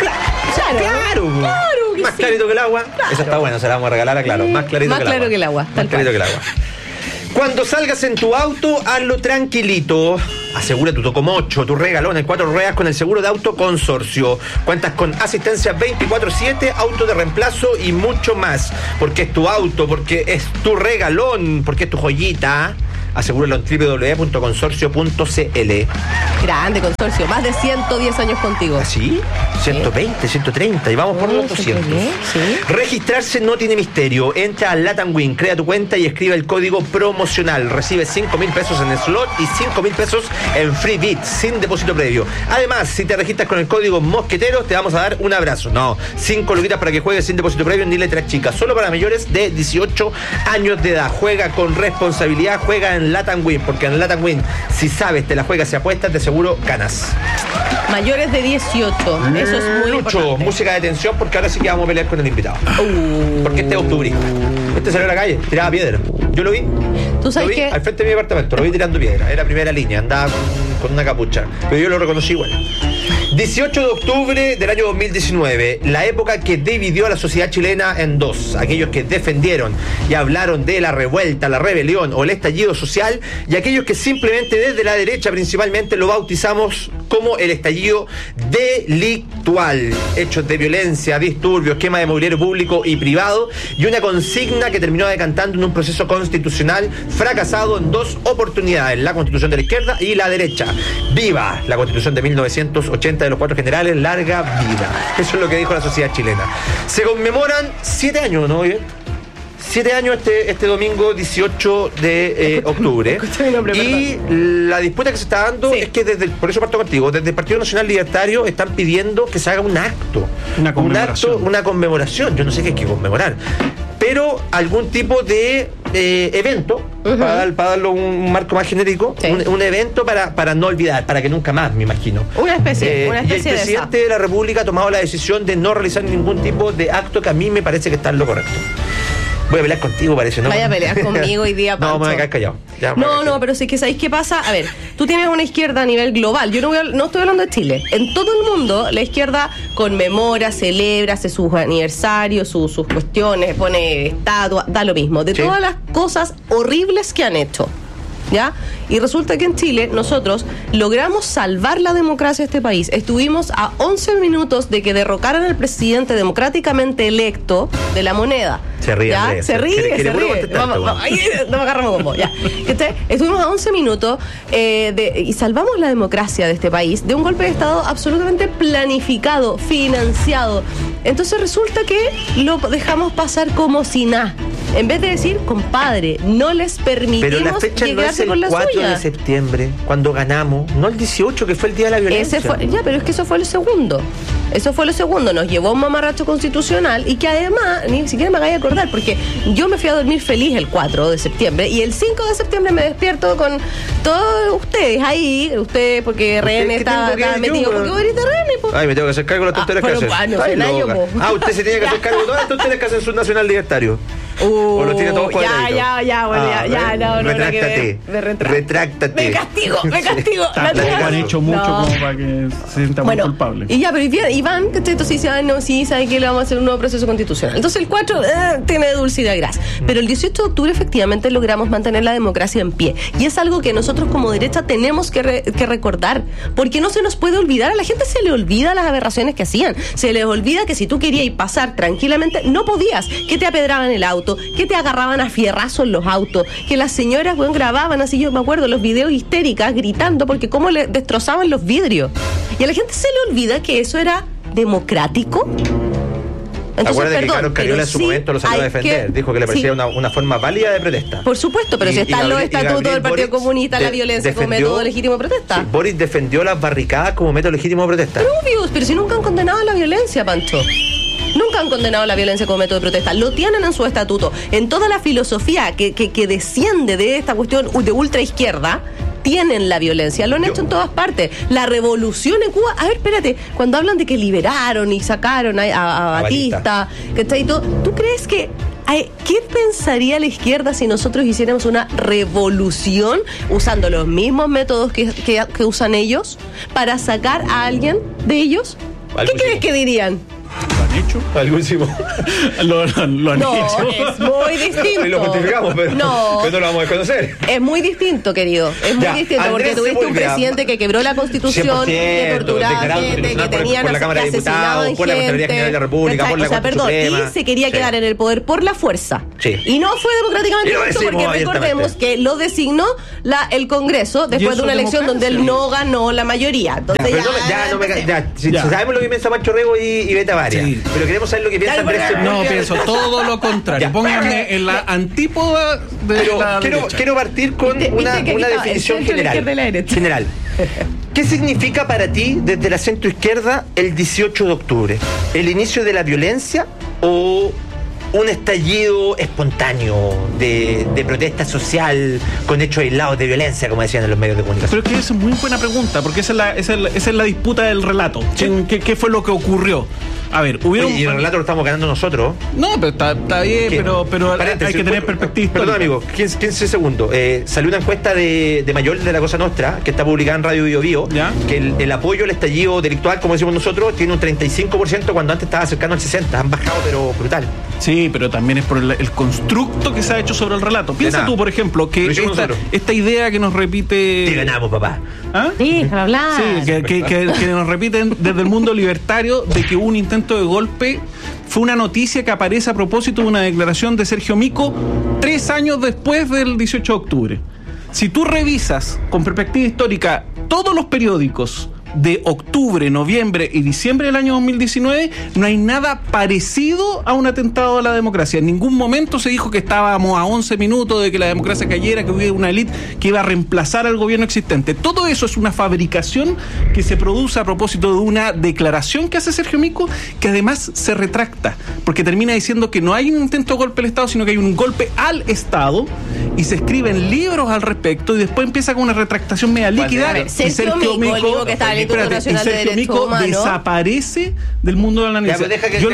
más sí. clarito que el agua. Claro. Eso está bueno, se la vamos a regalar a Claro. Más clarito Más que el claro agua. que el agua. Más clarito que el agua. Cuando salgas en tu auto, hazlo tranquilito. Asegura tu Tocomocho, tu regalón en 4 ruedas con el seguro de auto Consorcio. Cuentas con asistencia 24/7, auto de reemplazo y mucho más. Porque es tu auto, porque es tu regalón, porque es tu joyita. Asegúralo en www.consorcio.cl. Grande Consorcio, más de 110 años contigo. ¿Sí? 120, 130 y vamos por los 200. Sí. Registrarse no tiene misterio. Entra a Latam Win, crea tu cuenta y escribe el código promocional. Recibe 5.000 pesos en slot y 5.000 pesos en free bit sin depósito previo. Además, si te registras con el código Mosqueteros, te vamos a dar un abrazo. No, 5 luquitas para que juegues sin depósito previo ni letras chicas. Solo para mayores de 18 años de edad. Juega con responsabilidad, juega en Latam Win, porque en Latam Win, si sabes, te la juegas y apuestas, de seguro ganas. Mayores de 18, eso es muy importante. Música de tensión, porque ahora sí que vamos a pelear con el invitado. Porque este es octubrista. Este salió a la calle, tiraba piedra. Yo lo vi. ¿Tú sabes qué? Al frente de mi apartamento, lo vi tirando piedra. Era primera línea, andaba con una capucha. Pero yo lo reconocí igual. 18 de octubre del año 2019, la época que dividió a la sociedad chilena en dos. Aquellos que defendieron y hablaron de la revuelta, la rebelión o el estallido social, y aquellos que simplemente desde la derecha principalmente lo bautizamos como el estallido delictual. Hechos de violencia, disturbios, quema de mobiliario público y privado, y una consigna que terminó decantando en un proceso constitucional fracasado en 2 oportunidades: la Constitución de la izquierda y la derecha. ¡Viva la Constitución de 1980 de los 4 generales! ¡Larga vida! Eso es lo que dijo la sociedad chilena. Se conmemoran 7 años, ¿no? 7 años este domingo 18 de octubre. Y la disputa que se está dando es que por eso parto contigo, desde el Partido Nacional Libertario están pidiendo que se haga un acto. Una conmemoración. Yo no sé qué hay que conmemorar, pero algún tipo de evento, para darlo un marco más genérico, un evento para no olvidar, para que nunca más, me imagino. Una especie y el presidente de la República ha tomado la decisión de no realizar ningún tipo de acto que a mí me parece que está en lo correcto. Voy a pelear contigo, parece, ¿no? Vaya a pelear conmigo hoy día, Pancho. No, me voy a quedar callado. No, pero sí que ¿sabéis qué pasa? A ver, tú tienes una izquierda a nivel global. Yo no estoy hablando de Chile. En todo el mundo, la izquierda conmemora, celebra, hace sus aniversarios, sus cuestiones, pone estatuas, da lo mismo. De todas las cosas horribles que han hecho. ¿Ya? Y resulta que en Chile nosotros logramos salvar la democracia de este país. Estuvimos a 11 minutos de que derrocaran al presidente democráticamente electo de la moneda. Se ríe, ¿ya? Se ríe. Ahí nos agarramos con vos, ya. Estuvimos a 11 minutos y salvamos la democracia de este país de un golpe de Estado absolutamente planificado, financiado. Entonces resulta que lo dejamos pasar como si nada. En vez de decir, compadre, no les permitimos pero la fecha llegarse no es el 4 de septiembre, cuando ganamos, no el 18, que fue el día de la violencia. Pero es que eso fue lo segundo. Eso fue lo segundo. Nos llevó un mamarracho constitucional y que además, ni siquiera me hagáis acordar, porque yo me fui a dormir feliz el 4 de septiembre y el 5 de septiembre me despierto con todos ustedes ahí, porque René estaba metido. ¿Por qué vos eres de René? Ay, me tengo que hacer cargo de las tonterías que hacen. Usted se tiene que hacer cargo de todas las tonterías que hacen su Nacional Libertario. O lo tiene todo cuadradito. Retráctate. Retráctate. Me castigo. Han hecho mucho como para que se sienta muy culpable. Y ya, pero Iván, entonces dice, no, sí, sabe que le vamos a hacer un nuevo proceso constitucional. Entonces el 4 tiene dulcidad y grasa. Pero el 18 de octubre efectivamente logramos mantener la democracia en pie. Y es algo que nosotros como derecha tenemos que recordar. Porque no se nos puede olvidar. A la gente se le olvida las aberraciones que hacían. Se les olvida que si tú querías pasar tranquilamente, no podías. Que te apedraban el auto, que te agarraban a fierrazos en los autos, que las señoras grababan así, yo me acuerdo, los videos histéricas gritando porque cómo le destrozaban los vidrios. Y a la gente se le olvida que eso era democrático. Acuérdate que Carlos Cariola en su momento lo salió a defender, dijo que le parecía una forma válida de protesta. Por supuesto, pero si están los estatutos del Partido Comunista, la violencia como método legítimo de protesta. Boris defendió las barricadas como método legítimo de protesta. Pero si nunca han condenado la violencia, Pancho. Nunca han condenado la violencia como método de protesta. Lo tienen en su estatuto. En toda la filosofía que desciende de esta cuestión de ultraizquierda, tienen la violencia. Lo han hecho en todas partes. La revolución en Cuba... A ver, espérate. Cuando hablan de que liberaron y sacaron a Batista, que está ahí todo... ¿Tú crees que ¿Qué pensaría la izquierda si nosotros hiciéramos una revolución usando los mismos métodos que usan ellos para sacar a alguien de ellos? ¿Qué crees que dirían? ¿Lo han hecho? Algo hicimos. Lo han No, hecho. es muy distinto. Y lo justificamos, pero no lo vamos a desconocer. Es muy distinto, querido. Es muy distinto, porque tuviste un presidente que quebró la Constitución, que torturaba gente, que tenía por la Cámara de Diputados, por la Contraloría General de la República, por la Corte Suprema. Y se quería quedar en el poder por la fuerza. Sí. Y no fue democráticamente electo, porque recordemos que lo designó el Congreso después de una elección donde él no ganó la mayoría. Entonces si sabemos lo que piensa Pancho Rego y Beta Varia. Sí. Pero queremos saber lo que piensa Andrés Sepúlveda. No, pienso todo lo contrario. Pónganme en la antípoda de la derecha. Quiero partir con una definición general. ¿Qué significa para ti desde la centroizquierda el 18 de octubre? ¿El inicio de la violencia o un estallido espontáneo de protesta social con hechos aislados de violencia, como decían en los medios de comunicación? Pero es que esa es muy buena pregunta, porque esa es la disputa del relato. ¿Qué fue lo que ocurrió? A ver, y el relato lo estamos ganando nosotros. No, pero está bien, pero hay que tener perspectiva. Perdón, amigo, 15 segundos. Salió una encuesta de Mayol de la Cosa Nostra, que está publicada en Radio Bio Bio, que el apoyo al estallido delictual, como decimos nosotros, tiene un 35% cuando antes estaba cercano al 60%. Han bajado, pero brutal. Sí, pero también es por el constructo que se ha hecho sobre el relato. Piensa tú, por ejemplo, que esta idea que nos repite... Te ganamos, papá. ¿Ah? Sí, para hablar. Sí, que nos repiten desde el mundo libertario de que hubo un intento de golpe. Fue una noticia que aparece a propósito de una declaración de Sergio Mico 3 años después del 18 de octubre. Si tú revisas con perspectiva histórica todos los periódicos de octubre, noviembre y diciembre del año 2019, no hay nada parecido a un atentado a la democracia. En ningún momento se dijo que estábamos a 11 minutos de que la democracia cayera, que hubiera una élite que iba a reemplazar al gobierno existente. Todo eso es una fabricación que se produce a propósito de una declaración que hace Sergio Mico, que además se retracta, porque termina diciendo que no hay un intento de golpe al Estado, sino que hay un golpe al Estado, y se escriben libros al respecto, y después empieza con una retractación media líquida. Y Sergio Mico, que está Sergio Mico desaparece del mundo de la análisis.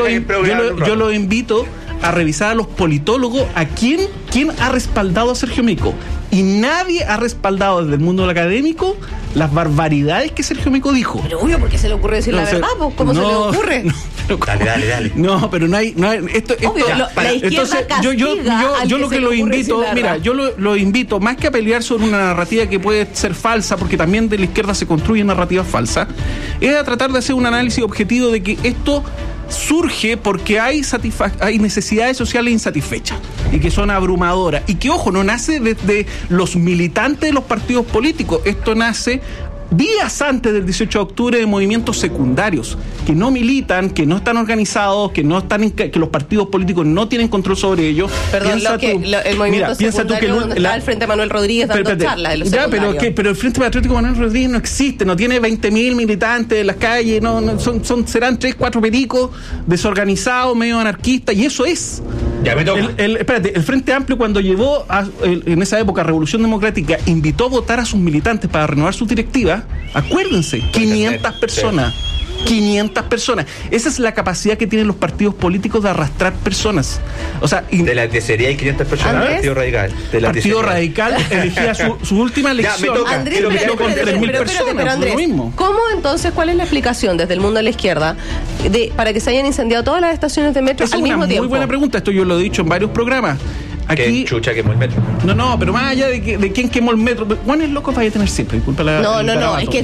Yo lo invito a revisar a los politólogos a quién ha respaldado a Sergio Mico. Y nadie ha respaldado desde el mundo académico las barbaridades que Sergio Mico dijo. Pero obvio, porque se le ocurre decir la verdad, ¿cómo se le ocurre? Dale. No, pero no hay esto, la izquierda entonces, yo lo que lo invito, mira, yo lo invito, más que a pelear sobre una narrativa que puede ser falsa, porque también de la izquierda se construyen narrativas falsas, es a tratar de hacer un análisis objetivo de que esto surge porque hay necesidades sociales insatisfechas y que son abrumadoras, y que, ojo, no nace desde los militantes de los partidos políticos. Esto nace días antes del 18 de octubre de movimientos secundarios que no militan, que no están organizados, que los partidos políticos no tienen control sobre ellos. Perdón, el movimiento secundario donde está el Frente Manuel Rodríguez dando charlas de los secundarios. Pero el Frente Patriótico Manuel Rodríguez no existe, no tiene 20.000 militantes en las calles, serán 3-4 pericos desorganizados, medio anarquistas, y eso es. Ya me toca. El Frente Amplio, cuando llevó en esa época Revolución Democrática, invitó a votar a sus militantes para renovar su directiva. Acuérdense, 500 personas. 500 personas. Esa es la capacidad que tienen los partidos políticos de arrastrar personas. O sea, de la que sería hay 500 personas. Partido Radical. Partido Radical elegía su última elección. Andrés, con 3.000 personas. Pero Andrés, ¿cómo entonces, cuál es la explicación desde el mundo de la izquierda para que se hayan incendiado todas las estaciones de metro al mismo tiempo? Es una muy buena pregunta. Esto yo lo he dicho en varios programas. Aquí chucha quemó el metro. No, pero más allá de quién quemó el metro, Juan es loco vaya a tener siempre, disculpa la. No, es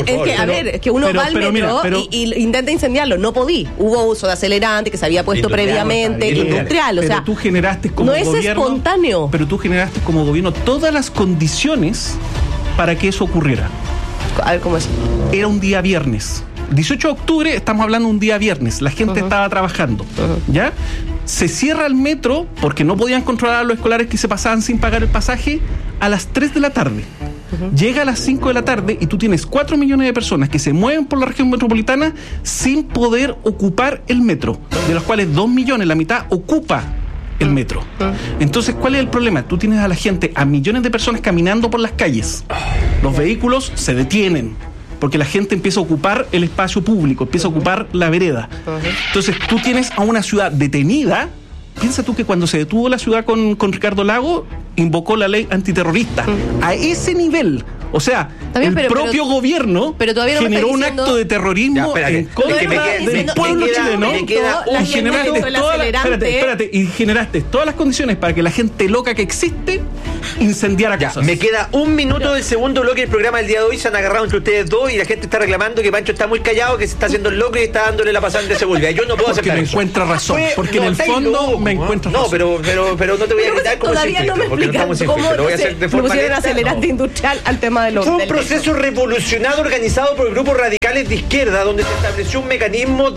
que uno va al metro y intenta incendiarlo, no podí. Hubo uso de acelerante que se había puesto previamente, industrial, o sea. Pero tú generaste como gobierno. No es espontáneo. Pero tú generaste como gobierno todas las condiciones para que eso ocurriera. A ver, ¿cómo es? Era un día viernes. 18 de octubre, estamos hablando de un día viernes. La gente estaba trabajando, ¿ya? Se cierra el metro porque no podían controlar a los escolares que se pasaban sin pagar el pasaje a las 3 de la tarde. Llega a las 5 de la tarde y tú tienes 4 millones de personas que se mueven por la región metropolitana sin poder ocupar el metro, de los cuales 2 millones, la mitad, ocupa el metro. Entonces, ¿cuál es el problema? Tú tienes a la gente, a millones de personas caminando por las calles. Los vehículos se detienen porque la gente empieza a ocupar el espacio público, empieza a ocupar la vereda. Entonces tú tienes a una ciudad detenida piensa tú que cuando se detuvo la ciudad con Ricardo Lagos, invocó la ley antiterrorista. A ese nivel. O sea, también, el propio gobierno generó un acto de terrorismo en contra del pueblo chileno. Y generaste todas las condiciones para que la gente loca que existe incendiara cosas. Me queda un minuto del segundo bloque del programa del día de hoy. Se han agarrado entre ustedes dos y la gente está reclamando que Pancho está muy callado, que se está haciendo el loco y está dándole la pasada de seguridad. Yo no puedo aceptar eso. Porque me encuentra razón. Porque en el fondo me encuentra razón. No, pero no te voy a gritar como todavía no me explican cómo lo voy a hacer de forma pusieron acelerante industrial al tema de los. Fue un proceso revolucionario organizado por grupos radicales de izquierda, donde se estableció un mecanismo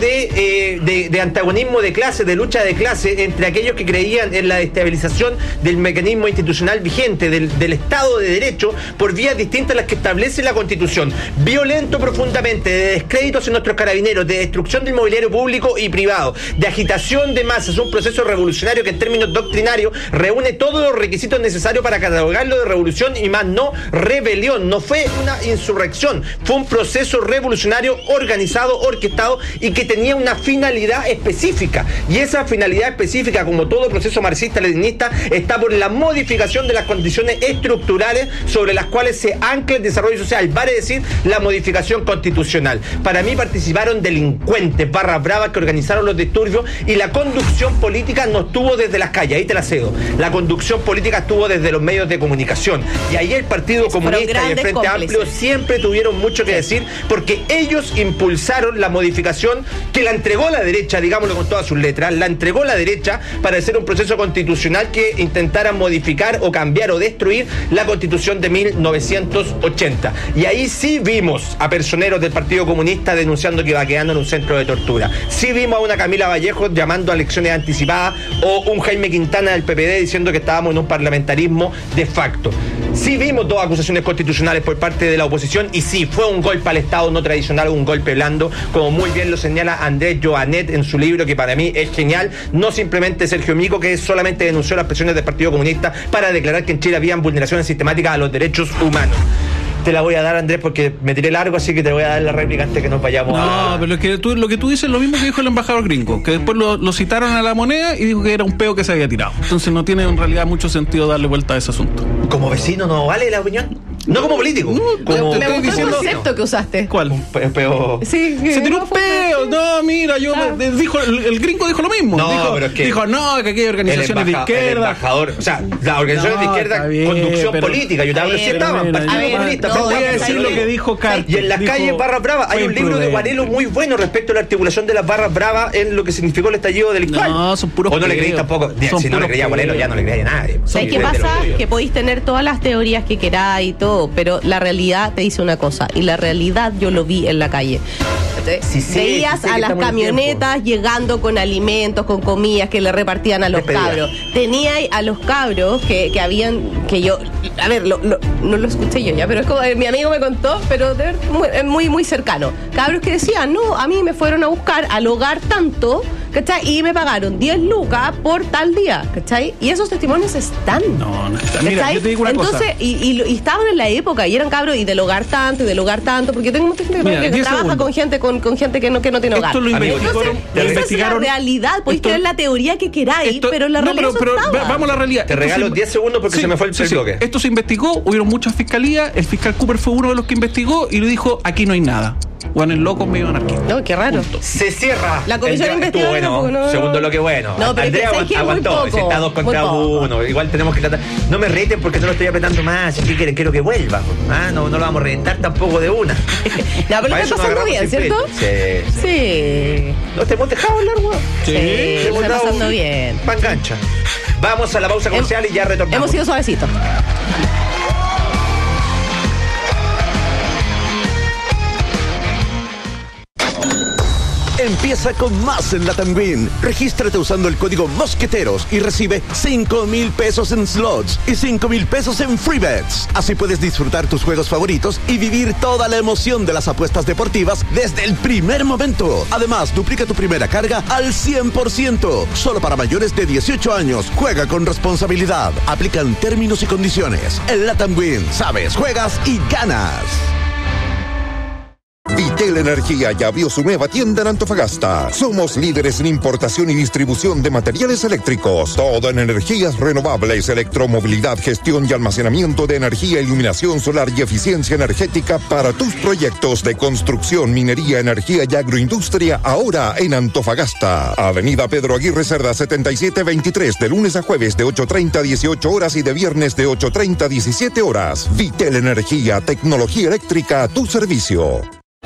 de antagonismo de clase, de lucha de clase entre aquellos que creían en la estabilización del mecanismo institucional vigente, del Estado de Derecho, por vías distintas a las que establece la Constitución. Violento profundamente, de descréditos en nuestros carabineros, de destrucción del mobiliario público y privado, de agitación de masas, un proceso revolucionario que en términos doctrinarios reúne todos los requisitos necesarios para catalogarlo de revolución y más no rebelión. No fue una insurrección, fue un proceso revolucionario organizado, orquestado y que tenía una finalidad específica. Y esa finalidad específica, como todo proceso marxista-leninista, está por la modificación de las condiciones estructurales sobre las cuales se ancla el desarrollo social, vale decir, la modificación constitucional. Para mí participaron delincuentes, barras bravas que organizaron los disturbios, y la conducción política no estuvo desde las calles, ahí te la cedo. La conducción política estuvo desde los medios de comunicación. Y ahí el Partido Comunista y el Frente Amplio siempre tuvieron mucho que decir, porque ellos impulsaron la modificación que la entregó la derecha, digámoslo con todas sus letras, la entregó la derecha para hacer un proceso constitucional que intentara modificar o cambiar o destruir la Constitución de 1980. Y ahí sí vimos a personeros del Partido Comunista denunciando que iba quedando en un centro de tortura. Sí vimos a una Camila Vallejo llamando a elecciones anticipadas, o un Jaime Quintana del PPD diciendo que estábamos en un parlamentarismo de facto. Sí vimos dos acusaciones constitucionales por parte de la oposición, y sí, fue un golpe al Estado no tradicional, un golpe blando, como muy bien lo señala Andrés Joanet en su libro, que para mí es genial, no simplemente Sergio Mico, que solamente denunció las presiones del Partido Comunista para declarar que en Chile habían vulneraciones sistemáticas a los derechos humanos. Te la voy a dar, Andrés, porque me tiré largo, así que te voy a dar la réplica antes que nos vayamos. No, pero lo que tú dices es lo mismo que dijo el embajador gringo, que después lo citaron a La Moneda y dijo que era un peo que se había tirado. Entonces no tiene en realidad mucho sentido darle vuelta a ese asunto. Como vecino no vale la opinión. No como político. Como me gustó el concepto que usaste. ¿Cuál? Un peo. Sí, se tiró un peo. No, mira, dijo el gringo dijo lo mismo. No, pero es que dijo, no, que aquí hay organizaciones de izquierda. El embajador, o sea, las organizaciones de izquierda, conducción política. Yo te hablo, sí estaban, Partido Comunista. Voy a decir lo que dijo Carlos. Y en las calles Barras Bravas hay un libro de Guarelo muy bueno respecto a la articulación de las Barras Bravas en lo que significó el estallido delictual. No, son puros. O no le creí tampoco. Si no le creía a Guarelo, ya no le creía a nadie. ¿Sabes qué pasa? Que podéis tener todas las teorías que queráis y todo, pero la realidad te dice una cosa, y la realidad yo lo vi en la calle. Veías a las camionetas llegando con alimentos, con comidas que le repartían a los cabros. Teníais a los cabros que habían, que yo, a ver, no lo escuché yo ya, pero es como mi amigo me contó, pero muy, muy cercano. Cabros que decían, no, a mí me fueron a buscar al hogar tanto, ¿cachai? Y me pagaron 10 lucas por tal día, ¿cachai? Y esos testimonios están. No están. Mira, yo te digo una cosa. Entonces, y estaban en la época, y eran cabros, y del hogar tanto, y del hogar tanto, porque tengo mucha gente que trabaja con gente que no tiene hogar. Esto lo investigaron. Esa es la realidad. Podéis tener la teoría que queráis, pero la realidad pero vamos a la realidad. Te regalo 10 segundos porque se me fue el bloque. Esto se investigó, hubieron muchas fiscalías, el fiscal Cooper fue uno de los que investigó y le dijo, aquí no hay nada. Bueno, el loco medio anarquista. No, qué raro. Punto. Se cierra. La comisión investigadora. Bueno, segundo bloque bueno. No, pero Andrea aguantó. Si está 2 contra 1. Igual tenemos que tratar. No me reten porque no lo estoy apretando más. ¿Qué quieren? Quiero que vuelva. No lo vamos a reventar tampoco de una. No, pero lo está pasando bien, ¿cierto? Sí. ¿No te hemos dejado hablar, weón? Sí, está pasando bien. Pa' engancha. Vamos a la pausa comercial y ya retornamos. Hemos sido suavecitos. Empieza con más en Latam Win. Regístrate usando el código Mosqueteros y recibe 5,000 pesos en slots y 5,000 pesos en free bets. Así puedes disfrutar tus juegos favoritos y vivir toda la emoción de las apuestas deportivas desde el primer momento. Además, duplica tu primera carga al 100%. Solo para mayores de 18 años. Juega con responsabilidad. Aplican términos y condiciones. En Latam Win, sabes, juegas y ganas. Vitel Energía ya abrió su nueva tienda en Antofagasta. Somos líderes en importación y distribución de materiales eléctricos. Todo en energías renovables, electromovilidad, gestión y almacenamiento de energía, iluminación solar y eficiencia energética para tus proyectos de construcción, minería, energía y agroindustria, ahora en Antofagasta. Avenida Pedro Aguirre Cerda 7723, de lunes a jueves de 8:30 a 18 horas y de viernes de 8:30 a 17 horas. Vitel Energía, tecnología eléctrica a tu servicio.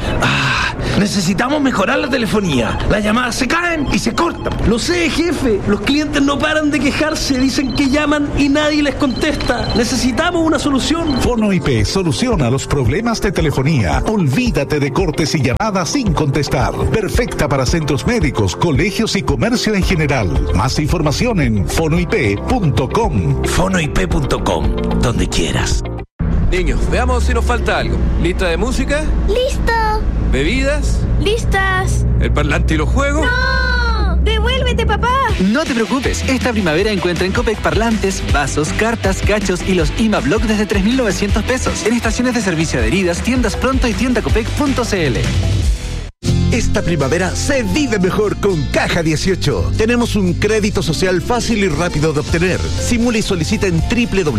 Necesitamos mejorar la telefonía. Las llamadas se caen y se cortan. Lo sé, jefe. Los clientes no paran de quejarse. Dicen que llaman y nadie les contesta. Necesitamos una solución. Fono IP soluciona los problemas de telefonía. Olvídate de cortes y llamadas sin contestar. Perfecta para centros médicos, colegios y comercio en general. Más información en fonoip.com. Fonoip.com, donde quieras. Niños, veamos si nos falta algo. ¿Lista de música? ¡Listo! ¿Bebidas? ¡Listas! ¿El parlante y los juegos? ¡No! ¡Devuélvete, papá! No te preocupes, esta primavera encuentra en Copec parlantes, vasos, cartas, cachos y los IMA-Block desde 3.900 pesos. En estaciones de servicio adheridas, tiendas Pronto y tiendacopec.cl. Esta primavera se vive mejor con Caja 18. Tenemos un crédito social fácil y rápido de obtener. Simula y solicita en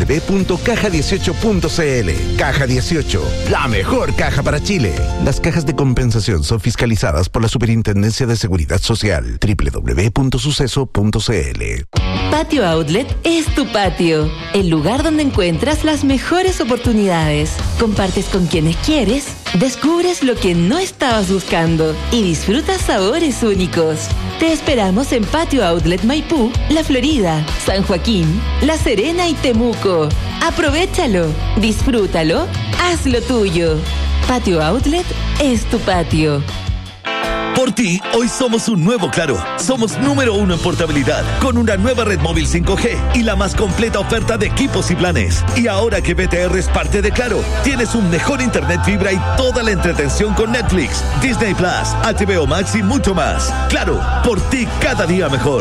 www.caja18.cl. Caja 18, la mejor caja para Chile. Las cajas de compensación son fiscalizadas por la Superintendencia de Seguridad Social. www.suceso.cl. Patio Outlet es tu patio, el lugar donde encuentras las mejores oportunidades. Compartes con quienes quieres, descubres lo que no estabas buscando y disfrutas sabores únicos. Te esperamos en Patio Outlet Maipú, La Florida, San Joaquín, La Serena y Temuco. Aprovéchalo, disfrútalo, hazlo tuyo. Patio Outlet es tu patio. Por ti, hoy somos un nuevo Claro. Somos número 1 en portabilidad, con una nueva red móvil 5G y la más completa oferta de equipos y planes. Y ahora que BTR es parte de Claro, tienes un mejor internet fibra y toda la entretención con Netflix, Disney Plus, HBO Max y mucho más. Claro, por ti cada día mejor.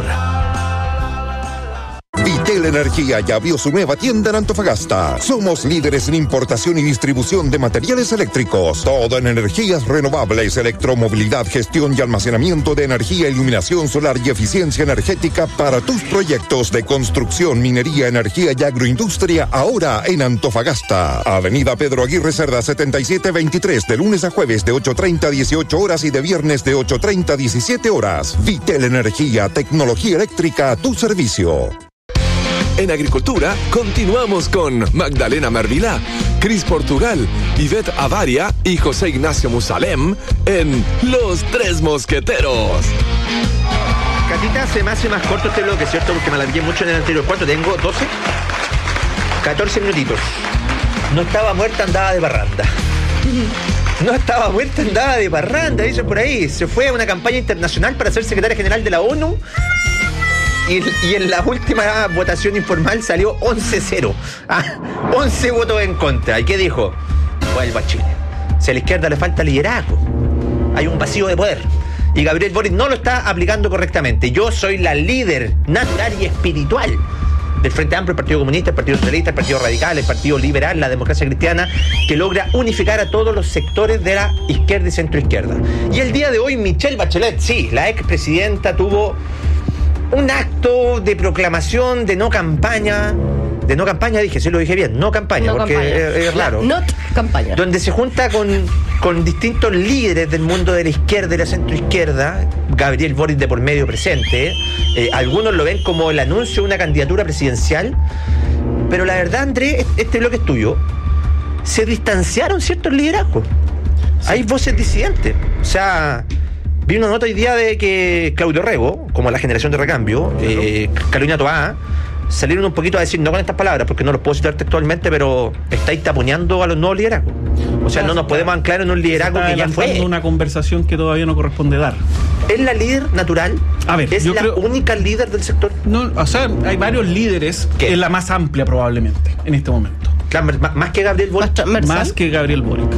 Vitel Energía ya abrió su nueva tienda en Antofagasta. Somos líderes en importación y distribución de materiales eléctricos. Todo en energías renovables, electromovilidad, gestión y almacenamiento de energía, iluminación solar y eficiencia energética para tus proyectos de construcción, minería, energía y agroindustria, ahora en Antofagasta. Avenida Pedro Aguirre Cerda 7723, de lunes a jueves de 8:30 a 18 horas y de viernes de 8:30 a 17 horas. Vitel Energía, tecnología eléctrica a tu servicio. En Agricultura, continuamos con Magdalena Mervilá, Cris Portugal, Ivette Avaria y José Ignacio Musalem en Los Tres Mosqueteros. Catita, se me hace más corto este bloque, ¿cierto? Porque me alargué mucho en el anterior. ¿Cuánto tengo? ¿12? 14 minutitos. No estaba muerta, andaba de parranda. No estaba muerta, andaba de parranda, dicen por ahí. Se fue a una campaña internacional para ser secretaria general de la ONU. Y en la última votación informal salió 11-0. 11 votos en contra. ¿Y qué dijo? Vuelvo a Chile. Si a la izquierda le falta liderazgo, hay un vacío de poder. Y Gabriel Boric no lo está aplicando correctamente. Yo soy la líder natural y espiritual del Frente Amplio, el Partido Comunista, el Partido Socialista, el Partido Radical, el Partido Liberal, la Democracia Cristiana, que logra unificar a todos los sectores de la izquierda y centroizquierda. Y el día de hoy, Michelle Bachelet, sí, la expresidenta, tuvo un acto de proclamación de no campaña, dije, sí lo dije bien, no campaña, no porque campaña. Es raro. No campaña. Donde se junta con distintos líderes del mundo de la izquierda y la centroizquierda, Gabriel Boric de por medio presente. Algunos lo ven como el anuncio de una candidatura presidencial, pero la verdad, Andrés, este bloque es tuyo. Se distanciaron ciertos liderazgos. Sí. Hay voces disidentes. O sea, vi una nota hoy día de que Claudio Rego, como la generación de recambio, Carolina Toá, salieron un poquito a decir, no con estas palabras, porque no los puedo citar textualmente, pero estáis taponeando a los nuevos liderazgos. O sea, no nos podemos anclar en un liderazgo que ya fue. Una conversación que todavía no corresponde dar. ¿Es la líder natural? A ver, ¿es la única líder del sector? No, o sea, hay varios líderes. ¿Qué? Es la más amplia probablemente en este momento. Claro, más que Gabriel Boric. Más que Gabriel Boric.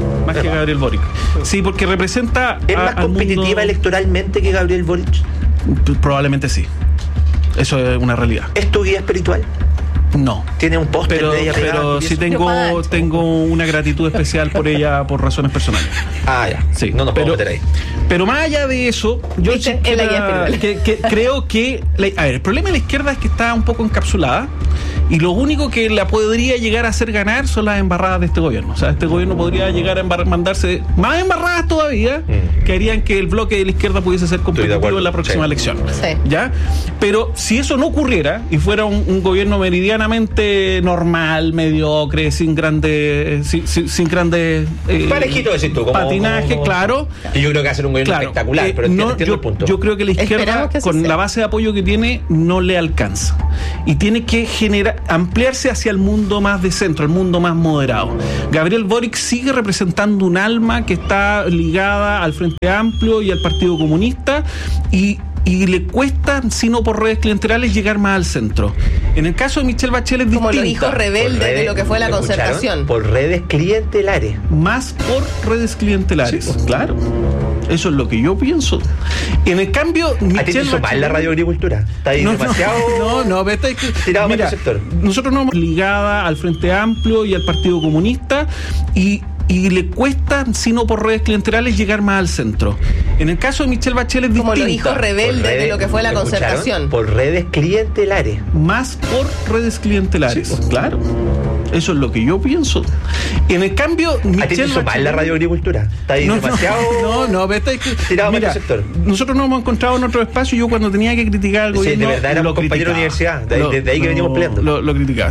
Sí, porque representa. ¿Es más competitiva electoralmente que Gabriel Boric? Probablemente sí. Eso es una realidad. ¿Es tu guía espiritual? No. ¿Tiene un póster de ella pegado? Pero sí tengo una gratitud especial por ella por razones personales. Ya. Sí. No nos podemos meter ahí. Pero más allá de eso, yo creo que... A ver, el problema de la izquierda es que está un poco encapsulada y lo único que la podría llegar a hacer ganar son las embarradas de este gobierno. O sea, este gobierno podría llegar a mandarse más embarradas todavía que harían que el bloque de la izquierda pudiese ser competitivo en la próxima elección. Sí. ¿Ya? Pero si eso no ocurriera y fuera un gobierno meridianamente normal, mediocre, sin grandes parejito, decís tú, como, patinaje, claro. Y yo creo que va a ser un gobierno espectacular, pero entiendo el punto. Yo creo que la izquierda, con la base de apoyo que tiene, no le alcanza. Y tiene que ampliarse hacia el mundo más de centro, el mundo más moderado. Gabriel Boric sigue representando un alma que está ligada al Frente Amplio y al Partido Comunista y le cuesta, si no por redes clientelares, llegar más al centro. En el caso de Michelle Bachelet es como distinta. los hijos rebeldes de lo que fue la concertación. Por redes clientelares. Más por redes clientelares, sí, claro. Eso es lo que yo pienso. En el cambio, Michelle ¿a ti te hizo mal la radioagricultura? ¿Está ahí demasiado...? No, pero tirado para el sector. Nosotros no hemos ligada al Frente Amplio y al Partido Comunista y le cuesta, si no por redes clientelares, llegar más al centro. En el caso de Michelle Bachelet es como distinta. los hijos rebeldes de lo que fue la concertación. Por redes clientelares. Más por redes clientelares, sí, claro. Eso es lo que yo pienso. En el cambio, ¿a ti te hizo mal la radioagricultura? ¿Está ahí demasiado...? No, pero tirado para el sector. Nosotros nos hemos encontrado en otro espacio y yo cuando tenía que criticar al gobierno... Sí, de verdad éramos compañeros de universidad. De ahí que veníamos peleando. Lo criticaba.